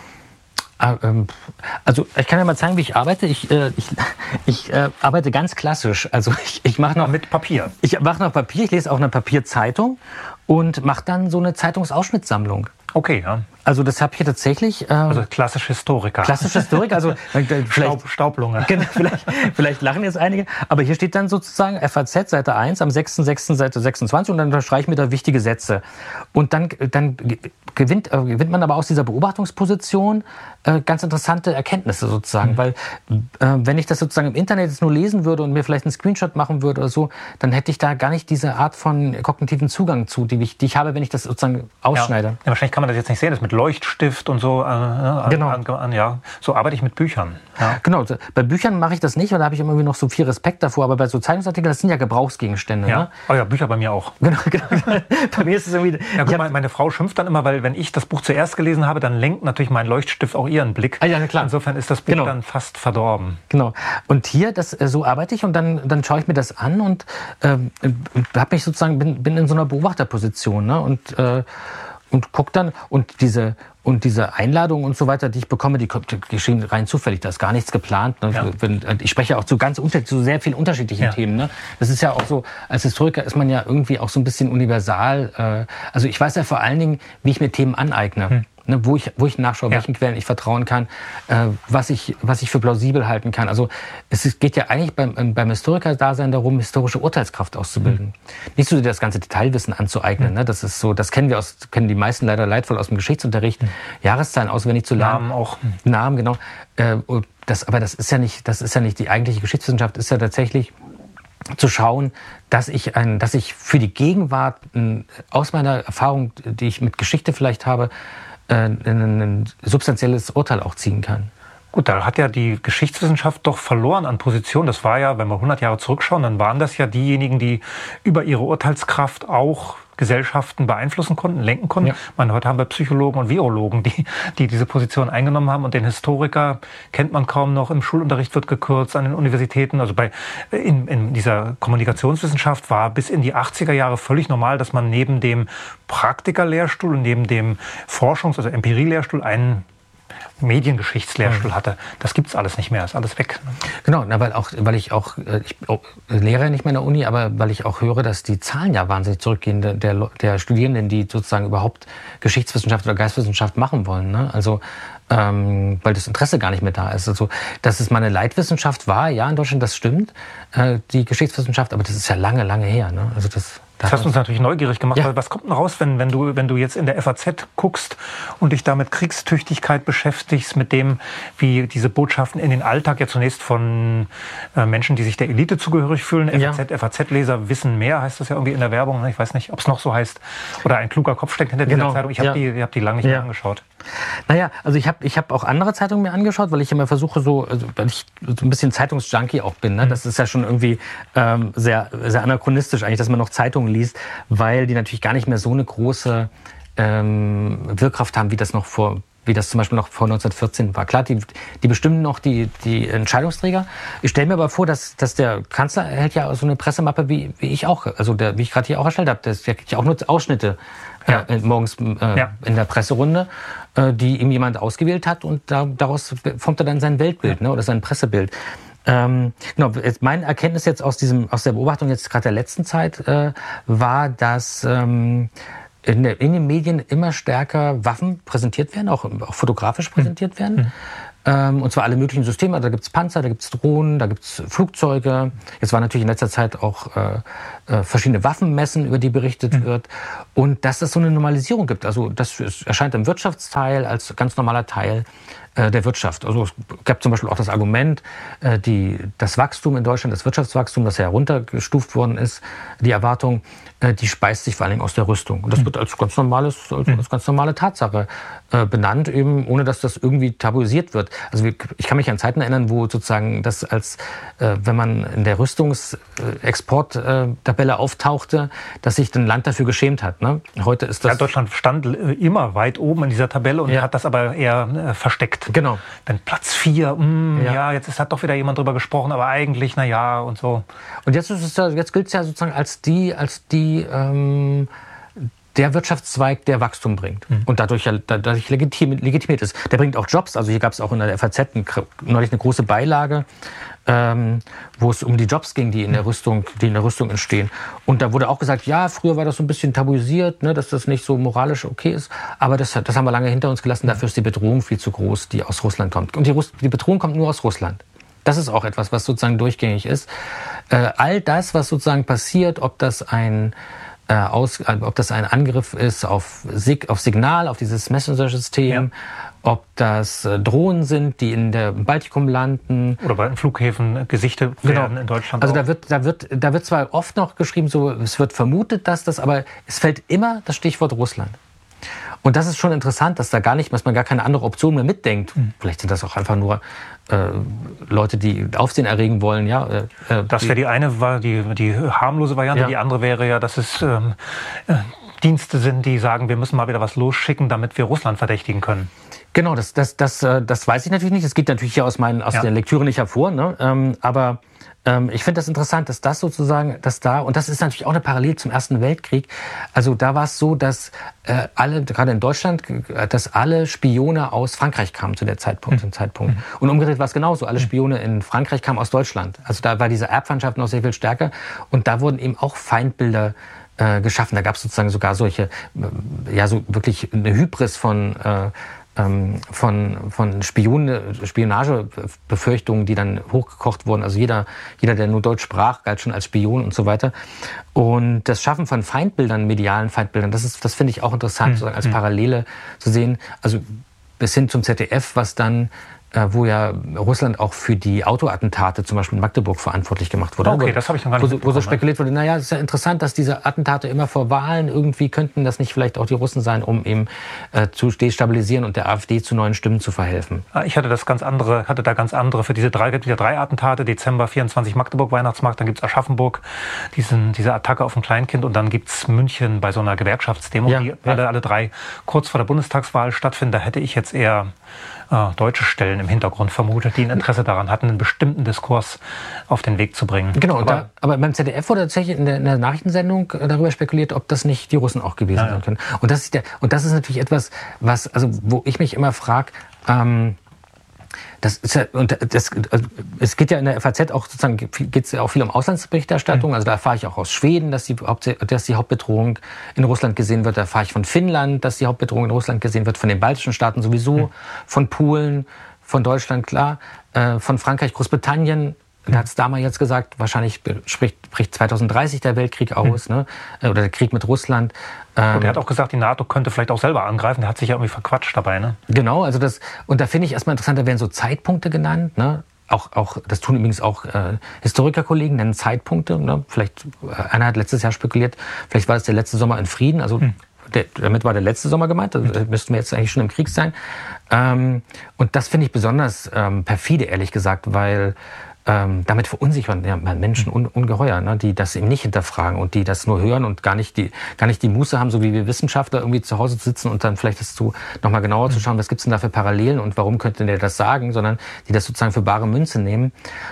Also ich kann ja mal zeigen, wie ich arbeite. Ich, äh, ich, ich äh, arbeite ganz klassisch. Also ich, ich mache noch mit Papier. Ich mache noch Papier. Ich lese auch eine Papierzeitung und mache dann so eine Zeitungsausschnittssammlung. Okay, ja. Also das habe ich hier tatsächlich. Ähm, also klassisch Historiker. Klassisch Historiker, also vielleicht, Staub, Staublunge. Genau, vielleicht, vielleicht lachen jetzt einige, aber hier steht dann sozusagen F A Z Seite eins am sechsten sechsten Seite sechsundzwanzig und dann unterstreiche ich mir da wichtige Sätze. Und dann, dann gewinnt, äh, gewinnt man aber aus dieser Beobachtungsposition äh, ganz interessante Erkenntnisse sozusagen, mhm. weil äh, wenn ich das sozusagen im Internet jetzt nur lesen würde und mir vielleicht einen Screenshot machen würde oder so, dann hätte ich da gar nicht diese Art von kognitiven Zugang zu, die ich, die ich habe, wenn ich das sozusagen ausschneide. Ja. Ja, wahrscheinlich kann man das jetzt nicht sehen, das mit Leuchtstift und so. Äh, an, genau. An, an, ja. So arbeite ich mit Büchern. Ja. Genau, bei Büchern mache ich das nicht, weil da habe ich irgendwie noch so viel Respekt davor. Aber bei so Zeitungsartikeln, das sind ja Gebrauchsgegenstände. Ja. Ne? Oh ja, Bücher bei mir auch. Genau, genau. Bei mir ist es irgendwie... Ja, gut, meine Frau schimpft dann immer, weil wenn ich das Buch zuerst gelesen habe, dann lenkt natürlich mein Leuchtstift auch ihren Blick. Ah, ja, klar. Insofern ist das Buch genau. dann fast verdorben. Genau. Und hier, das, so arbeite ich und dann, dann schaue ich mir das an und äh, habe mich sozusagen, bin, bin in so einer Beobachterposition. Ne? Und, äh, und guck dann, und diese... Und diese Einladungen und so weiter, die ich bekomme, die, die geschehen rein zufällig. Da ist gar nichts geplant. Ne? Ja. Ich spreche auch zu ganz unter, zu sehr vielen unterschiedlichen ja. Themen. Ne? Das ist ja auch so, als Historiker ist man ja irgendwie auch so ein bisschen universal. Äh, also ich weiß ja vor allen Dingen, wie ich mir Themen aneigne. Hm. Ne, wo ich, wo ich nachschaue, ja. welchen Quellen ich vertrauen kann, äh, was ich, was ich für plausibel halten kann. Also es ist, geht ja eigentlich beim, beim Historiker-Dasein darum, historische Urteilskraft auszubilden. Mhm. Nicht so das ganze Detailwissen anzueignen. Mhm. Ne? Das ist so, das kennen wir aus, kennen die meisten leider leidvoll aus dem Geschichtsunterricht. Mhm. Jahreszahlen auswendig zu lernen. Namen auch. Namen, genau. Äh, das, aber das ist ja nicht, das ist ja nicht die eigentliche Geschichtswissenschaft. Ist ja tatsächlich zu schauen, dass ich ein, dass ich für die Gegenwart äh, aus meiner Erfahrung, die ich mit Geschichte vielleicht habe, ein, ein substanzielles Urteil auch ziehen kann. Gut, da hat ja die Geschichtswissenschaft doch verloren an Position. Das war ja, wenn wir hundert Jahre zurückschauen, dann waren das ja diejenigen, die über ihre Urteilskraft auch Gesellschaften beeinflussen konnten, lenken konnten. Ja. Ich meine, heute haben wir Psychologen und Virologen, die, die diese Position eingenommen haben. Und den Historiker kennt man kaum noch. Im Schulunterricht wird gekürzt, an den Universitäten. Also bei, in, in dieser Kommunikationswissenschaft war bis in die achtziger Jahre völlig normal, dass man neben dem Praktikerlehrstuhl und neben dem Forschungs-, also Empirielehrstuhl einen Mediengeschichtslehrstuhl hatte. Das gibt's alles nicht mehr, ist alles weg. Genau, na, weil, auch, weil ich auch, ich lehre nicht mehr in der Uni, aber weil ich auch höre, dass die Zahlen ja wahnsinnig zurückgehen, der, der, der Studierenden, die sozusagen überhaupt Geschichtswissenschaft oder Geisteswissenschaft machen wollen. Ne? Also, ähm, weil das Interesse gar nicht mehr da ist. Also, dass es mal eine Leitwissenschaft war, ja, in Deutschland, das stimmt, äh, die Geschichtswissenschaft, aber das ist ja lange, lange her. Ne? Also das Das hast uns natürlich neugierig gemacht. Ja. Was kommt denn raus, wenn, wenn, du, wenn du jetzt in der F A Z guckst und dich da mit Kriegstüchtigkeit beschäftigst, mit dem, wie diese Botschaften in den Alltag ja zunächst von äh, Menschen, die sich der Elite zugehörig fühlen. Ja. F A Z, F A Z-Leser wissen mehr, heißt das ja irgendwie in der Werbung. Ne? Ich weiß nicht, ob es noch so heißt. Oder ein kluger Kopf steckt hinter dieser Genau. Zeitung. Ich habe Ja. die, ich hab die lange nicht Ja. mehr angeschaut. Naja, also ich habe ich hab auch andere Zeitungen mir angeschaut, weil ich immer versuche, so, also weil ich so ein bisschen Zeitungsjunkie auch bin. Ne? Das ist ja schon irgendwie ähm, sehr, sehr anachronistisch eigentlich, dass man noch Zeitungen liest, weil die natürlich gar nicht mehr so eine große ähm, Wirkkraft haben, wie das noch vor wie das zum Beispiel noch vor neunzehnhundertvierzehn war. Klar, die, die bestimmen noch die, die Entscheidungsträger. Ich stelle mir aber vor, dass, dass der Kanzler hält ja so eine Pressemappe wie, wie ich auch, also der, wie ich gerade hier auch erstellt habe. Der kriegt ja auch nur Ausschnitte Ja. äh, morgens äh, Ja. in der Presserunde, äh, die ihm jemand ausgewählt hat und da, daraus formt er dann sein Weltbild, ne, oder sein Pressebild. Ähm, genau, jetzt meine Erkenntnis jetzt aus diesem, aus der Beobachtung jetzt gerade der letzten Zeit äh, war, dass ähm, in, der, in den Medien immer stärker Waffen präsentiert werden, auch, auch fotografisch präsentiert werden. Mhm. Ähm, und zwar alle möglichen Systeme. Da gibt's Panzer, da gibt's Drohnen, da gibt's Flugzeuge. Jetzt waren natürlich in letzter Zeit auch äh, äh, verschiedene Waffenmessen, über die berichtet mhm. wird. Und dass es so eine Normalisierung gibt. Also das erscheint im Wirtschaftsteil als ganz normaler Teil äh, der Wirtschaft. Also es gab zum Beispiel auch das Argument, äh, die, das Wachstum in Deutschland, das Wirtschaftswachstum, das ja heruntergestuft worden ist, die Erwartung, äh, die speist sich vor allen Dingen aus der Rüstung. Und das mhm. wird als ganz normales, als, als ganz normale Tatsache äh, benannt, eben ohne dass das irgendwie tabuisiert wird. Also ich kann mich an Zeiten erinnern, wo sozusagen das als, äh, wenn man in der Rüstungsexporttabelle auftauchte, dass sich ein Land dafür geschämt hat. Ne? Heute ist das... Ja, Deutschland stand immer weit oben in dieser Tabelle und ja. hat das aber eher äh, versteckt. Genau. Dann Platz vier, mh, ja. ja, jetzt ist, hat doch wieder jemand drüber gesprochen, aber eigentlich, na ja, und so. Und jetzt, ist es ja, jetzt gilt es ja sozusagen als die, als die ähm, der Wirtschaftszweig, der Wachstum bringt mhm. und dadurch, dadurch legitim, legitimiert ist. Der bringt auch Jobs. Also hier gab es auch in der F A Z ein, neulich eine große Beilage, ähm, wo es um die Jobs ging, die in der Rüstung, die in der Rüstung entstehen. Und da wurde auch gesagt, ja, früher war das so ein bisschen tabuisiert, ne, dass das nicht so moralisch okay ist. Aber das, das haben wir lange hinter uns gelassen. Dafür ist die Bedrohung viel zu groß, die aus Russland kommt. Und die, Russ- die Bedrohung kommt nur aus Russland. Das ist auch etwas, was sozusagen durchgängig ist. Äh, all das, was sozusagen passiert, ob das ein Äh, aus, ob das ein Angriff ist auf, Sig- auf Signal, auf dieses Messenger-System, ja. ob das äh, Drohnen sind, die in der im Baltikum landen. Oder bei den Flughäfen gesichtet genau. werden in Deutschland. Also auch. da wird, da, wird, da wird zwar oft noch geschrieben, so, es wird vermutet, dass das, aber es fällt immer das Stichwort Russland. Und das ist schon interessant, dass da gar nicht, dass man gar keine andere Option mehr mitdenkt. Mhm. Vielleicht sind das auch einfach nur äh, Leute, die Aufsehen erregen wollen. Ja, äh, das wäre die eine, war die, die harmlose Variante. Ja. Die andere wäre ja, dass es ähm, äh, Dienste sind, die sagen, wir müssen mal wieder was losschicken, damit wir Russland verdächtigen können. Genau, das, das, das, das weiß ich natürlich nicht. Das geht natürlich hier aus, meinen, aus ja. der Lektüre nicht hervor. Ne? Ähm, aber ähm, ich finde das interessant, dass das sozusagen, dass da, und das ist natürlich auch eine Parallele zum Ersten Weltkrieg, also da war es so, dass äh, alle, gerade in Deutschland, dass alle Spione aus Frankreich kamen zu der Zeitpunkt, mhm. zum Zeitpunkt. Und umgedreht war es genauso. Alle Spione in Frankreich kamen aus Deutschland. Also da war diese Erbfeindschaft noch sehr viel stärker. Und da wurden eben auch Feindbilder äh, geschaffen. Da gab es sozusagen sogar solche, äh, ja, so wirklich eine Hybris von äh, von, von Spione, Spionagebefürchtungen, die dann hochgekocht wurden. Also jeder, jeder, der nur Deutsch sprach, galt schon als Spion und so weiter. Und das Schaffen von Feindbildern, medialen Feindbildern, das ist, das finde ich auch interessant, mhm. sozusagen als Parallele zu sehen. Also bis hin zum Z D F, was dann wo ja Russland auch für die Autoattentate zum Beispiel in Magdeburg verantwortlich gemacht wurde. Okay, das habe ich noch gar nicht Wo, wo so spekuliert wurde, naja, es ist ja interessant, dass diese Attentate immer vor Wahlen irgendwie könnten das nicht vielleicht auch die Russen sein, um eben äh, zu destabilisieren und der AfD zu neuen Stimmen zu verhelfen. Ich hatte das ganz andere, hatte da ganz andere für diese drei, diese drei Attentate, Dezember vierundzwanzig Magdeburg Weihnachtsmarkt, dann gibt's Aschaffenburg, diesen, diese Attacke auf ein Kleinkind und dann gibt's München bei so einer Gewerkschaftsdemo, ja, die ja. alle, alle drei kurz vor der Bundestagswahl stattfinden. Da hätte ich jetzt eher äh, deutsche Stellen im Hintergrund vermutet, die ein Interesse daran hatten, einen bestimmten Diskurs auf den Weg zu bringen. Genau, aber, da, aber beim Z D F wurde tatsächlich in der, in der Nachrichtensendung darüber spekuliert, ob das nicht die Russen auch gewesen ja, sein können. Und das ist der, und das ist natürlich etwas, was, also wo ich mich immer frage, ähm, das ist ja, und das, also es geht ja in der F A Z auch sozusagen, geht es ja auch viel um Auslandsberichterstattung. Mhm. Also da erfahre ich auch aus Schweden, dass die, dass die Hauptbedrohung in Russland gesehen wird. Da erfahre ich von Finnland, dass die Hauptbedrohung in Russland gesehen wird. Von den baltischen Staaten sowieso, mhm. von Polen, von Deutschland klar, äh, von Frankreich, Großbritannien Da hat es damals jetzt gesagt, wahrscheinlich spricht, bricht zweitausenddreißig der Weltkrieg aus, mhm. ne? Oder der Krieg mit Russland. Und er hat auch gesagt, die NATO könnte vielleicht auch selber angreifen. Der hat sich ja irgendwie verquatscht dabei. Ne? Genau, also das, und da finde ich erstmal interessant, da werden so Zeitpunkte genannt. Ne? Auch, auch, das tun übrigens auch äh, Historikerkollegen, nennen Zeitpunkte. Ne? Vielleicht, einer hat letztes Jahr spekuliert, vielleicht war es der letzte Sommer in Frieden. Also mhm. der, damit war der letzte Sommer gemeint. Also, mhm. müssten wir jetzt eigentlich schon im Krieg sein. Ähm, und das finde ich besonders ähm, perfide, ehrlich gesagt, weil Ähm, damit verunsichern ja, Menschen un, ungeheuer, ne, die das eben nicht hinterfragen und die das nur hören und gar nicht die, gar nicht die Muße haben, so wie wir Wissenschaftler irgendwie zu Hause zu sitzen und dann vielleicht das zu, nochmal genauer zu schauen, was gibt's denn da für Parallelen und warum könnte der das sagen, sondern die das sozusagen für bare Münze nehmen.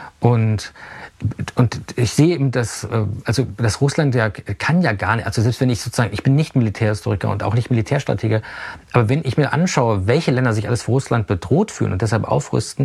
Und Und ich sehe eben, dass, also, dass Russland ja kann ja gar nicht, also selbst wenn ich sozusagen, ich bin nicht Militärhistoriker und auch nicht Militärstratege, aber wenn ich mir anschaue, welche Länder sich alles für Russland bedroht fühlen und deshalb aufrüsten,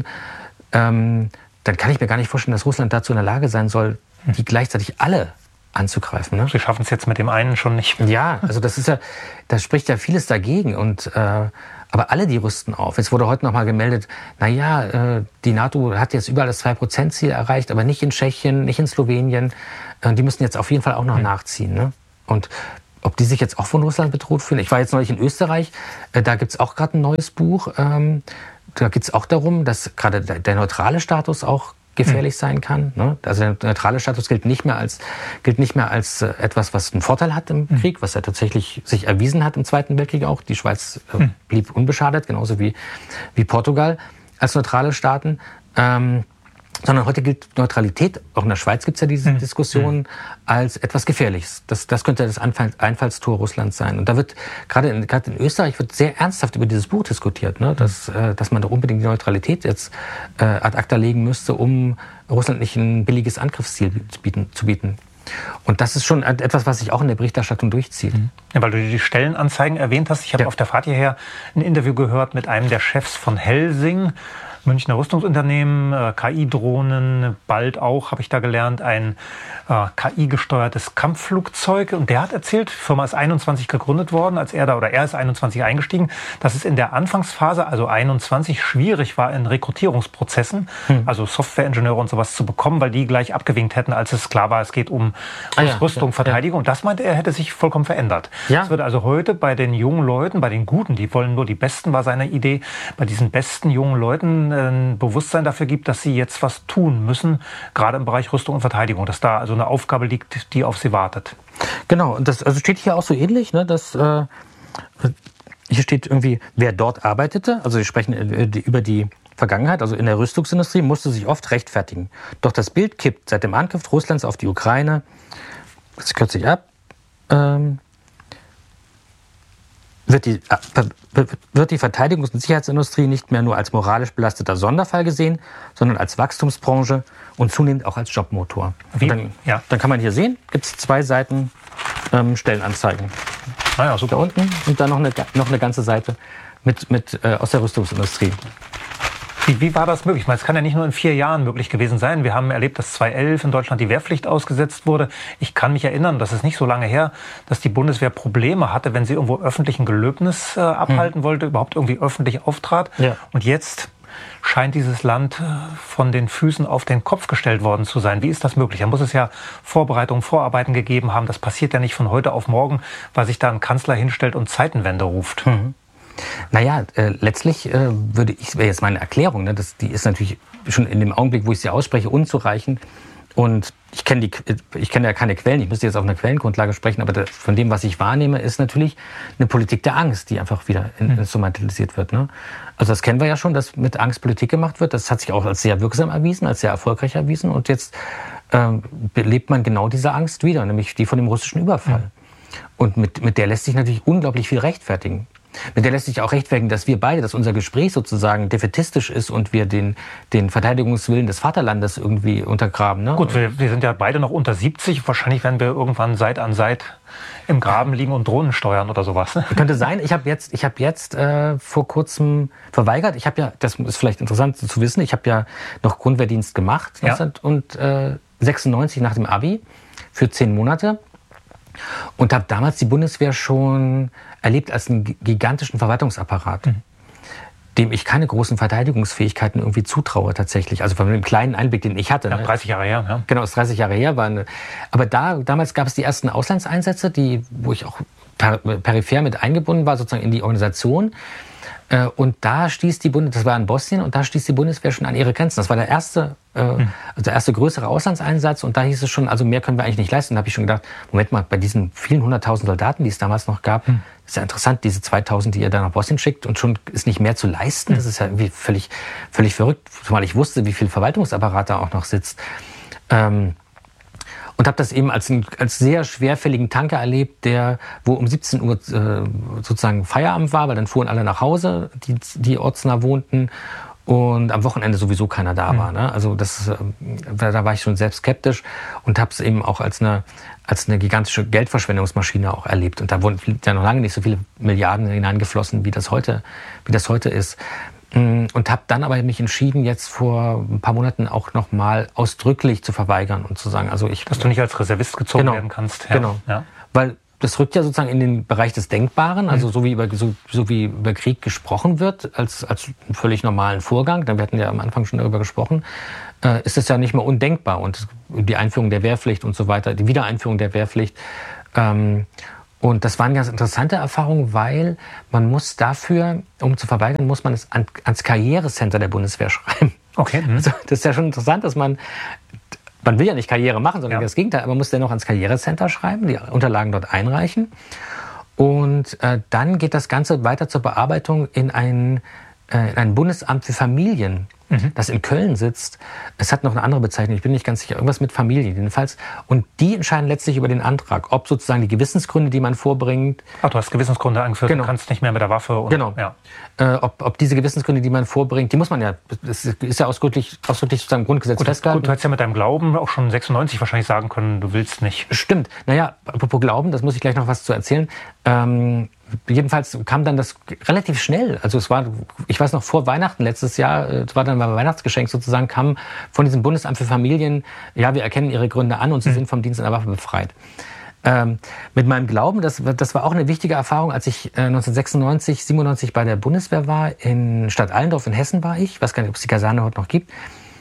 ähm, dann kann ich mir gar nicht vorstellen, dass Russland dazu in der Lage sein soll, die gleichzeitig alle anzugreifen. Ne? Sie schaffen es jetzt mit dem einen schon nicht. Ja, also das ist ja, da spricht ja vieles dagegen. Und äh, aber alle, die rüsten auf. Jetzt wurde heute noch mal gemeldet, naja, äh, die NATO hat jetzt überall das zwei Prozent Ziel erreicht, aber nicht in Tschechien, nicht in Slowenien. Äh, die müssen jetzt auf jeden Fall auch noch mhm. nachziehen. Ne? Und ob die sich jetzt auch von Russland bedroht fühlen. Ich war jetzt neulich in Österreich, äh, da gibt es auch gerade ein neues Buch. Ähm, Da geht es auch darum, dass gerade der, der neutrale Status auch gefährlich mhm. sein kann. Ne? Also der neutrale Status gilt nicht mehr als, gilt nicht mehr als äh, etwas, was einen Vorteil hat im mhm. Krieg, was ja tatsächlich sich erwiesen hat im Zweiten Weltkrieg auch. Die Schweiz äh, mhm. blieb unbeschadet, genauso wie, wie Portugal als neutrale Staaten. Ähm, sondern heute gilt Neutralität, auch in der Schweiz gibt es ja diese mhm. Diskussion, als etwas Gefährliches. Das, das könnte das Einfall, Einfallstor Russlands sein. Und da wird, gerade in, gerade in Österreich, wird sehr ernsthaft über dieses Buch diskutiert, ne? dass, äh, dass man da unbedingt die Neutralität jetzt äh, ad acta legen müsste, um Russland nicht ein billiges Angriffsziel zu bieten. Zu bieten. Und das ist schon etwas, was sich auch in der Berichterstattung durchzieht. Ja, weil du die Stellenanzeigen erwähnt hast. Ich habe ja. auf der Fahrt hierher ein Interview gehört mit einem der Chefs von Helsing, Münchner Rüstungsunternehmen, K I-Drohnen, bald auch, habe ich da gelernt, ein äh, K I-gesteuertes Kampfflugzeug. Und der hat erzählt, die Firma ist einundzwanzig gegründet worden, als er da, oder er ist einundzwanzig eingestiegen, dass es in der Anfangsphase, also einundzwanzig, schwierig war in Rekrutierungsprozessen, hm. also Softwareingenieure und sowas zu bekommen, weil die gleich abgewinkt hätten, als es klar war, es geht um ah, ja, Rüstung, ja, Verteidigung. Ja. Und das meinte er, hätte sich vollkommen verändert. Ja. Es wird also heute bei den jungen Leuten, bei den Guten, die wollen nur die Besten, war seine Idee, bei diesen besten jungen Leuten ein Bewusstsein dafür gibt, dass sie jetzt was tun müssen, gerade im Bereich Rüstung und Verteidigung, dass da also eine Aufgabe liegt, die auf sie wartet. Genau, und das also steht hier auch so ähnlich, ne, dass äh, hier steht irgendwie, wer dort arbeitete, also wir sprechen über die Vergangenheit, also in der Rüstungsindustrie, musste sich oft rechtfertigen. Doch das Bild kippt seit dem Angriff Russlands auf die Ukraine, das kürze ich ab, ähm, Wird die, wird die Verteidigungs- und Sicherheitsindustrie nicht mehr nur als moralisch belasteter Sonderfall gesehen, sondern als Wachstumsbranche und zunehmend auch als Jobmotor. Wie? Dann, ja. dann kann man hier sehen, gibt es zwei Seiten ähm, Stellenanzeigen. Ah ja, super. Da unten und dann noch eine, noch eine ganze Seite mit, mit, äh, aus der Rüstungsindustrie. Wie, wie war das möglich? Ich meine, es kann ja nicht nur in vier Jahren möglich gewesen sein. Wir haben erlebt, dass zweitausendelf in Deutschland die Wehrpflicht ausgesetzt wurde. Ich kann mich erinnern, das ist nicht so lange her, dass die Bundeswehr Probleme hatte, wenn sie irgendwo öffentlich ein Gelöbnis äh, abhalten hm. wollte, überhaupt irgendwie öffentlich auftrat. Ja. Und jetzt scheint dieses Land von den Füßen auf den Kopf gestellt worden zu sein. Wie ist das möglich? Da muss es ja Vorbereitungen, Vorarbeiten gegeben haben. Das passiert ja nicht von heute auf morgen, weil sich da ein Kanzler hinstellt und Zeitenwende ruft. Mhm. Naja, äh, letztlich äh, würde ich, wäre jetzt meine Erklärung, ne, das, die ist natürlich schon in dem Augenblick, wo ich sie ausspreche, unzureichend. Und ich kenne die, ich kenne ja keine Quellen, ich müsste jetzt auf einer Quellengrundlage sprechen, aber das, von dem, was ich wahrnehme, ist natürlich eine Politik der Angst, die einfach wieder instrumentalisiert wird. Ne? Also das kennen wir ja schon, dass mit Angst Politik gemacht wird. Das hat sich auch als sehr wirksam erwiesen, als sehr erfolgreich erwiesen. Und jetzt ähm, belebt man genau diese Angst wieder, nämlich die von dem russischen Überfall. Mhm. Und mit, mit der lässt sich natürlich unglaublich viel rechtfertigen. Mit der lässt sich auch rechtfertigen, dass wir beide, dass unser Gespräch sozusagen defätistisch ist und wir den, den Verteidigungswillen des Vaterlandes irgendwie untergraben. Ne? Gut, wir, wir sind ja beide noch unter siebzig. Wahrscheinlich werden wir irgendwann Seit an Seit im Graben liegen und Drohnen steuern oder sowas. Könnte sein. Ich habe jetzt, ich hab jetzt äh, vor kurzem verweigert. Ich habe ja, das ist vielleicht interessant zu wissen, ich habe ja noch Grundwehrdienst gemacht ja. neunzehnhundertsechsundneunzig nach dem Abi für zehn Monate. Und habe damals die Bundeswehr schon erlebt als einen gigantischen Verwaltungsapparat. Mhm. dem ich keine großen Verteidigungsfähigkeiten irgendwie zutraue tatsächlich. Also von dem kleinen Einblick, den ich hatte. Ja, ne? dreißig Jahre her. Ja. Genau, das ist dreißig Jahre her. War eine, aber da, damals gab es die ersten Auslandseinsätze, die, wo ich auch per, peripher mit eingebunden war, sozusagen in die Organisation. Äh, und da stieß die Bundeswehr, das war in Bosnien, und da stieß die Bundeswehr schon an ihre Grenzen. Das war der erste, äh, also der erste größere Auslandseinsatz, und da hieß es schon, also mehr können wir eigentlich nicht leisten. Da habe ich schon gedacht, Moment mal, bei diesen vielen hunderttausend Soldaten, die es damals noch gab, hm. ist ja interessant, diese zweitausend, die ihr da nach Bosnien schickt, und schon ist nicht mehr zu leisten. Das ist ja irgendwie völlig, völlig verrückt, zumal ich wusste, wie viel Verwaltungsapparat da auch noch sitzt. Ähm, Und habe das eben als, einen, als sehr schwerfälligen Tanker erlebt, der, wo um siebzehn Uhr äh, sozusagen Feierabend war, weil dann fuhren alle nach Hause, die, die ortsnah wohnten, und am Wochenende sowieso keiner da mhm. war. Ne? Also das, äh, da war ich schon selbst skeptisch und habe es eben auch als eine, als eine gigantische Geldverschwendungsmaschine auch erlebt. Und da wurden ja noch lange nicht so viele Milliarden hineingeflossen, wie das heute, wie das heute ist. Und habe dann aber mich entschieden, jetzt vor ein paar Monaten auch noch mal ausdrücklich zu verweigern und zu sagen, also ich... Dass du nicht als Reservist gezogen genau, werden kannst. Ja. Genau, ja. Weil das rückt ja sozusagen in den Bereich des Denkbaren, also so wie über, so, so wie über Krieg gesprochen wird, als, als einen völlig normalen Vorgang, wir hatten ja am Anfang schon darüber gesprochen, äh, ist es ja nicht mehr undenkbar. Und die Einführung der Wehrpflicht und so weiter, die Wiedereinführung der Wehrpflicht, ähm, und das war eine ganz interessante Erfahrung, weil man muss dafür, um zu verweigern, muss man es an, ans Karrierecenter der Bundeswehr schreiben. Okay. Mhm. Also das ist ja schon interessant, dass man, man will ja nicht Karriere machen, sondern ja. das Gegenteil, aber man muss dennoch ans Karrierecenter schreiben, die Unterlagen dort einreichen. Und äh, dann geht das Ganze weiter zur Bearbeitung in ein, äh, in ein Bundesamt für Familien, mhm. das in Köln sitzt. Es hat noch eine andere Bezeichnung, ich bin nicht ganz sicher, irgendwas mit Familie jedenfalls. Und die entscheiden letztlich über den Antrag, ob sozusagen die Gewissensgründe, die man vorbringt... Ach, du hast Gewissensgründe angeführt, genau. Du kannst nicht mehr mit der Waffe... Und, genau. Ja. Äh, ob, ob diese Gewissensgründe, die man vorbringt, die muss man ja, das ist ja ausdrücklich, ausdrücklich sozusagen im Grundgesetz gut, festgehalten. Gut, du hättest ja mit deinem Glauben auch schon sechsundneunzig wahrscheinlich sagen können, du willst nicht. Stimmt. Naja, apropos Glauben, das muss ich gleich noch was zu erzählen. Ähm, jedenfalls kam dann das relativ schnell. Also es war, ich weiß noch, vor Weihnachten letztes Jahr, es war dann mein Weihnachtsgeschenk sozusagen, kam von diesem Bundesamt für Familien, ja, wir erkennen Ihre Gründe an und Sie mhm. sind vom Dienst an der Waffe befreit. Ähm, mit meinem Glauben, das, das war auch eine wichtige Erfahrung, als ich äh, neunzehnhundertsechsundneunzig, siebenundneunzig bei der Bundeswehr war, in Stadt Allendorf in Hessen war ich, ich weiß gar nicht, ob es die Kaserne heute noch gibt,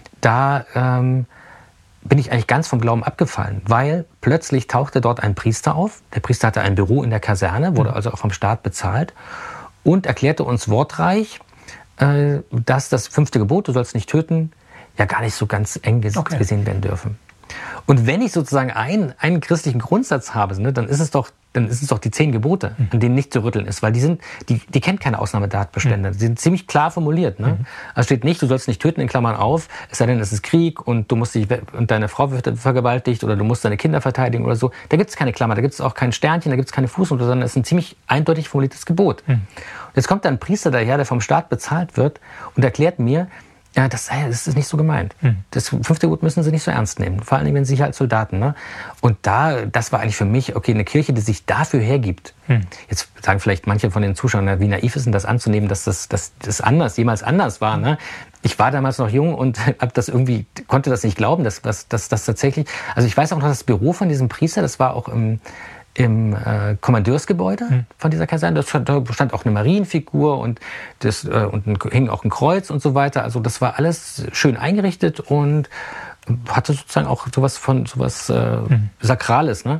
da ähm, bin ich eigentlich ganz vom Glauben abgefallen, weil plötzlich tauchte dort ein Priester auf, der Priester hatte ein Büro in der Kaserne, wurde also auch vom Staat bezahlt und erklärte uns wortreich, äh, dass das fünfte Gebot, du sollst nicht töten, ja gar nicht so ganz eng ges- okay. gesehen werden dürfen. Und wenn ich sozusagen einen, einen christlichen Grundsatz habe, ne, dann ist es doch, dann ist es doch die zehn Gebote, mhm. an denen nicht zu rütteln ist, weil die sind, die, die kennt keine Ausnahmetatbestände. Mhm. Die sind ziemlich klar formuliert. Ne? Mhm. Also steht nicht, du sollst nicht töten in Klammern auf, es sei denn, es ist Krieg und du musst dich und deine Frau wird vergewaltigt oder du musst deine Kinder verteidigen oder so. Da gibt es keine Klammer, da gibt es auch kein Sternchen, da gibt es keine Fußnote, sondern es ist ein ziemlich eindeutig formuliertes Gebot. Mhm. Und jetzt kommt da ein Priester daher, der vom Staat bezahlt wird und erklärt mir, ja, das, das ist nicht so gemeint. Hm. Das fünfte Gebot müssen Sie nicht so ernst nehmen. Vor allem, wenn Sie hier als Soldaten. Ne? Und da, das war eigentlich für mich, okay, eine Kirche, die sich dafür hergibt. Hm. Jetzt sagen vielleicht manche von den Zuschauern, wie naiv ist denn das anzunehmen, dass das, dass das anders, jemals anders war. Ne? Ich war damals noch jung und hab das irgendwie, konnte das nicht glauben, dass das dass, dass tatsächlich. Also ich weiß auch noch, das Büro von diesem Priester, das war auch im im äh, Kommandeursgebäude hm. von dieser Kaserne. Da stand, da stand auch eine Marienfigur und, das, äh, und ein, hing auch ein Kreuz und so weiter. Also das war alles schön eingerichtet und hatte sozusagen auch sowas von sowas äh, hm. Sakrales. Ne?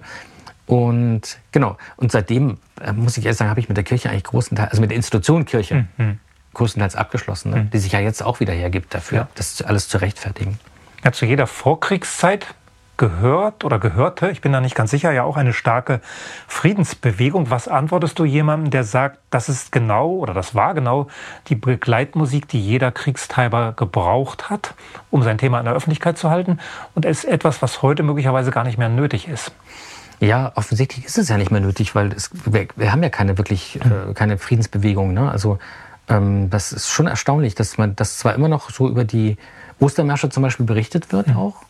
Und genau. Und seitdem, äh, muss ich ehrlich sagen, habe ich mit der Kirche eigentlich großenteils, also mit der Institution Kirche, hm. größtenteils abgeschlossen, ne? hm. die sich ja jetzt auch wieder hergibt dafür, ja. das alles zu rechtfertigen. Ja, zu jeder Vorkriegszeit gehört oder gehörte, ich bin da nicht ganz sicher, ja auch eine starke Friedensbewegung. Was antwortest du jemandem, der sagt, das ist genau oder das war genau die Begleitmusik, die jeder Kriegstreiber gebraucht hat, um sein Thema in der Öffentlichkeit zu halten und es ist etwas, was heute möglicherweise gar nicht mehr nötig ist? Ja, offensichtlich ist es ja nicht mehr nötig, weil es, wir, wir haben ja keine wirklich äh, keine Friedensbewegung. Ne? Also ähm, das ist schon erstaunlich, dass man das zwar immer noch so über die Ostermärsche zum Beispiel berichtet wird, mhm. auch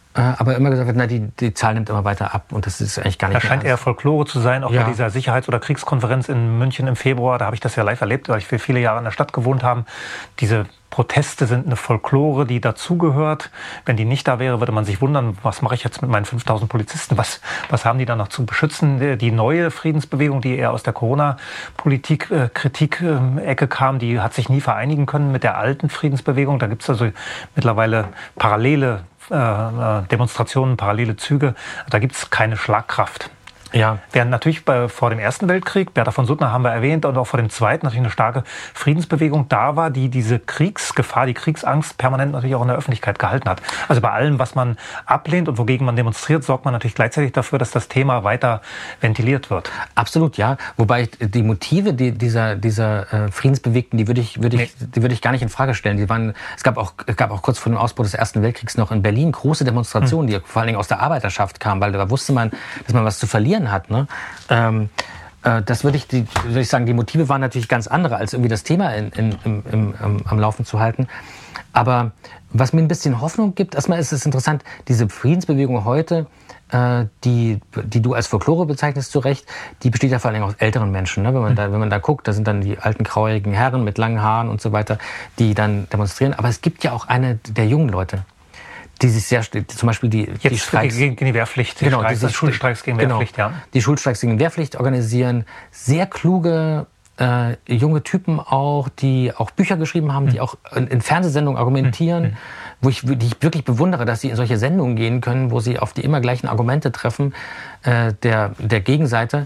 aber immer gesagt wird, na, die, die Zahl nimmt immer weiter ab und das ist eigentlich gar nicht Das scheint eher Folklore zu sein, auch ja. bei dieser Sicherheits- oder Kriegskonferenz in München im Februar, da habe ich das ja live erlebt, weil ich für viele Jahre in der Stadt gewohnt habe. Diese Proteste sind eine Folklore, die dazugehört. Wenn die nicht da wäre, würde man sich wundern, was mache ich jetzt mit meinen fünftausend Polizisten? Was, was haben die da noch zu beschützen? Die neue Friedensbewegung, die eher aus der Corona-Politik, äh, Kritik-Ecke kam, die hat sich nie vereinigen können mit der alten Friedensbewegung. Da gibt es also mittlerweile parallele äh, Demonstrationen, parallele Züge. Da gibt es keine Schlagkraft. Ja. Während natürlich bei, vor dem Ersten Weltkrieg, Bertha von Suttner haben wir erwähnt, und auch vor dem Zweiten natürlich eine starke Friedensbewegung da war, die diese Kriegsgefahr, die Kriegsangst permanent natürlich auch in der Öffentlichkeit gehalten hat. Also bei allem, was man ablehnt und wogegen man demonstriert, sorgt man natürlich gleichzeitig dafür, dass das Thema weiter ventiliert wird. Absolut, ja. Wobei die Motive die, dieser, dieser äh, Friedensbewegten, die würde ich, würde ich, nee. die würde ich gar nicht in Frage stellen. Die waren, es gab auch, es gab auch kurz vor dem Ausbruch des Ersten Weltkriegs noch in Berlin große Demonstrationen, hm. die vor allen Dingen aus der Arbeiterschaft kamen, weil da wusste man, dass man was zu verlieren hat. Ne? Ähm, äh, das würde ich, die, würde ich sagen, die Motive waren natürlich ganz andere, als irgendwie das Thema in, in, im, im, im, am Laufen zu halten. Aber was mir ein bisschen Hoffnung gibt, erstmal ist es interessant, diese Friedensbewegung heute, äh, die, die du als Folklore bezeichnest, zu Recht, die besteht ja vor allem aus älteren Menschen. Ne? Wenn man da, wenn man da guckt, da sind dann die alten grauhaarigen Herren mit langen Haaren und so weiter, die dann demonstrieren. Aber es gibt ja auch eine der jungen Leute, die sich sehr, zum Beispiel die, Jetzt die Streiks gegen die Wehrpflicht, die genau, Streiks, diese Schulstreiks gegen genau, Wehrpflicht, ja. Die Schulstreiks gegen Wehrpflicht organisieren, sehr kluge äh, junge Typen auch, die auch Bücher geschrieben haben, mhm. die auch in, in Fernsehsendungen argumentieren, mhm. wo ich, die ich wirklich bewundere, dass sie in solche Sendungen gehen können, wo sie auf die immer gleichen Argumente treffen äh, der, der Gegenseite.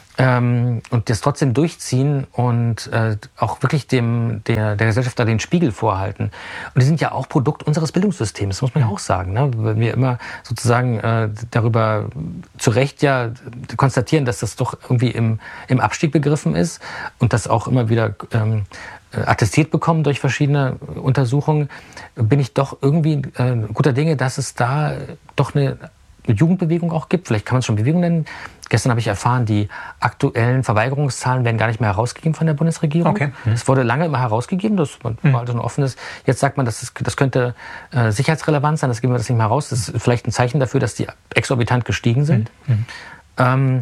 Ähm, und das trotzdem durchziehen und äh, auch wirklich dem, der, der Gesellschaft da den Spiegel vorhalten. Und die sind ja auch Produkt unseres Bildungssystems, das muss man ja auch sagen. Ne? Wenn wir immer sozusagen äh, darüber zu Recht ja konstatieren, dass das doch irgendwie im, im Abstieg begriffen ist und das auch immer wieder ähm, attestiert bekommen durch verschiedene Untersuchungen, bin ich doch irgendwie äh, guter Dinge, dass es da doch eine Jugendbewegung auch gibt. Vielleicht kann man es schon Bewegung nennen. Gestern habe ich erfahren, die aktuellen Verweigerungszahlen werden gar nicht mehr herausgegeben von der Bundesregierung. Okay. Es wurde lange immer herausgegeben, das war mhm. also ein offenes. Jetzt sagt man, das, ist, das könnte äh, sicherheitsrelevant sein, das geben wir das nicht mehr raus. Das ist vielleicht ein Zeichen dafür, dass die exorbitant gestiegen sind. Mhm. Ähm,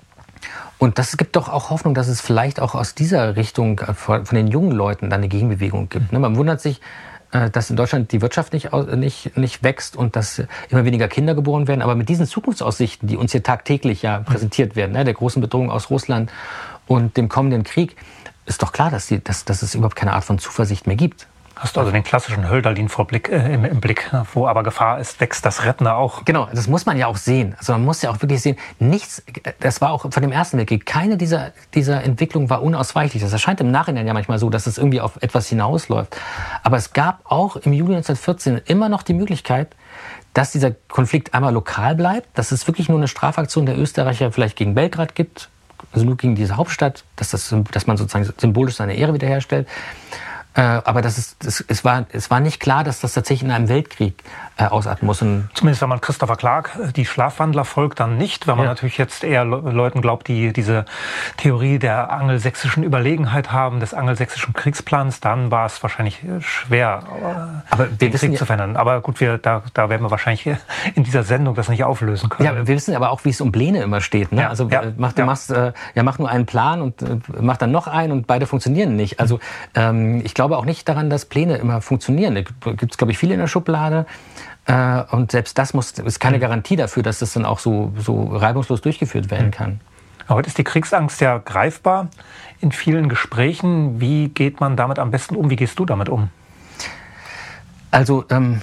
und das gibt doch auch Hoffnung, dass es vielleicht auch aus dieser Richtung von den jungen Leuten dann eine Gegenbewegung gibt. Mhm. Man wundert sich, dass in Deutschland die Wirtschaft nicht, nicht, nicht wächst und dass immer weniger Kinder geboren werden. Aber mit diesen Zukunftsaussichten, die uns hier tagtäglich ja präsentiert werden, ne, der großen Bedrohung aus Russland und dem kommenden Krieg, ist doch klar, dass, die, dass, dass es überhaupt keine Art von Zuversicht mehr gibt. Hast du also den klassischen Hölderlin-Vorblick äh, im, im Blick, wo aber Gefahr ist, wächst das Rettende auch. Genau, das muss man ja auch sehen. Also man muss ja auch wirklich sehen, nichts, das war auch von dem Ersten Weltkrieg, keine dieser, dieser Entwicklungen war unausweichlich. Das erscheint im Nachhinein ja manchmal so, dass es irgendwie auf etwas hinausläuft. Aber es gab auch im Juli neunzehnhundertvierzehn immer noch die Möglichkeit, dass dieser Konflikt einmal lokal bleibt, dass es wirklich nur eine Strafaktion der Österreicher vielleicht gegen Belgrad gibt, also nur gegen diese Hauptstadt, dass, das, dass man sozusagen symbolisch seine Ehre wiederherstellt. Äh, aber das ist, das, es, war, es war nicht klar, dass das tatsächlich in einem Weltkrieg äh, ausarten muss. Und zumindest wenn man Christopher Clark, die Schlafwandler, folgt, dann nicht. Wenn man ja. natürlich jetzt eher Le- Leuten glaubt, die diese Theorie der angelsächsischen Überlegenheit haben, des angelsächsischen Kriegsplans, dann war es wahrscheinlich schwer, aber den Krieg ja, zu verändern. Aber gut, wir, da, da werden wir wahrscheinlich in dieser Sendung das nicht auflösen können. Ja, wir wissen aber auch, wie es um Pläne immer steht. Ne? Ja. Also ja. Mach, du ja. machst, äh, ja, mach nur einen Plan und äh, mach dann noch einen und beide funktionieren nicht. Also ähm, ich glaube, Ich glaube auch nicht daran, dass Pläne immer funktionieren. Da gibt es, glaube ich, viele in der Schublade. Äh, und selbst das muss, ist keine Garantie dafür, dass das dann auch so, so reibungslos durchgeführt werden kann. Heute ist die Kriegsangst ja greifbar in vielen Gesprächen. Wie geht man damit am besten um? Wie gehst du damit um? Also, ähm,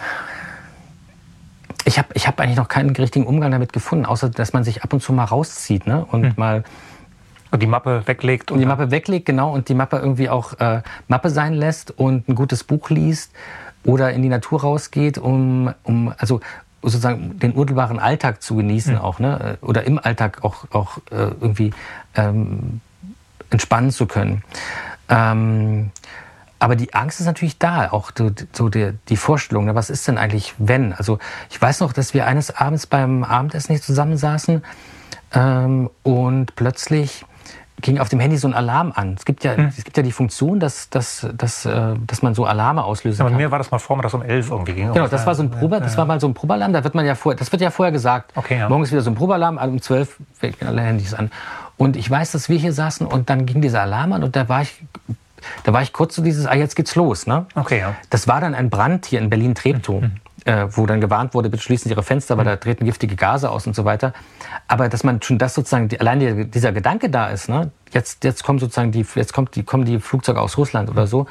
ich habe ich hab eigentlich noch keinen richtigen Umgang damit gefunden, außer dass man sich ab und zu mal rauszieht, ne? und hm. mal Und die Mappe weglegt. Und die Mappe weglegt, genau. Und die Mappe irgendwie auch äh, Mappe sein lässt und ein gutes Buch liest oder in die Natur rausgeht, um, um also sozusagen den unmittelbaren Alltag zu genießen, mhm. auch, ne? Oder im Alltag auch, auch äh, irgendwie ähm, entspannen zu können. Ähm, aber die Angst ist natürlich da, auch so, so die, die Vorstellung, ne? Was ist denn eigentlich, wenn? Also ich weiß noch, dass wir eines Abends beim Abendessen hier zusammensaßen ähm, und plötzlich ging auf dem Handy so ein Alarm an. Es gibt ja, hm. es gibt ja die Funktion, dass, dass, dass, dass man so Alarme auslösen ja, kann. Bei mir war das mal vormittags um elf irgendwie ging. Genau, das war so ein Probe, das war mal so ein Probealarm. Da wird man ja vorher, das wird ja vorher gesagt. Okay, ja. Morgens wieder so ein Probealarm, um zwölf gehen alle Handys an. Und ich weiß, dass wir hier saßen und dann ging dieser Alarm an und da war ich, da war ich kurz so dieses, ah, jetzt geht's los, ne? Okay, ja. Das war dann ein Brand hier in Berlin-Treptow. Mhm. Äh, wo dann gewarnt wurde, bitte schließen Sie Ihre Fenster, weil da treten giftige Gase aus und so weiter. Aber dass man schon das sozusagen, die, allein die, dieser Gedanke da ist, ne? jetzt, jetzt kommen sozusagen die, jetzt kommt die, kommen die Flugzeuge aus Russland oder so,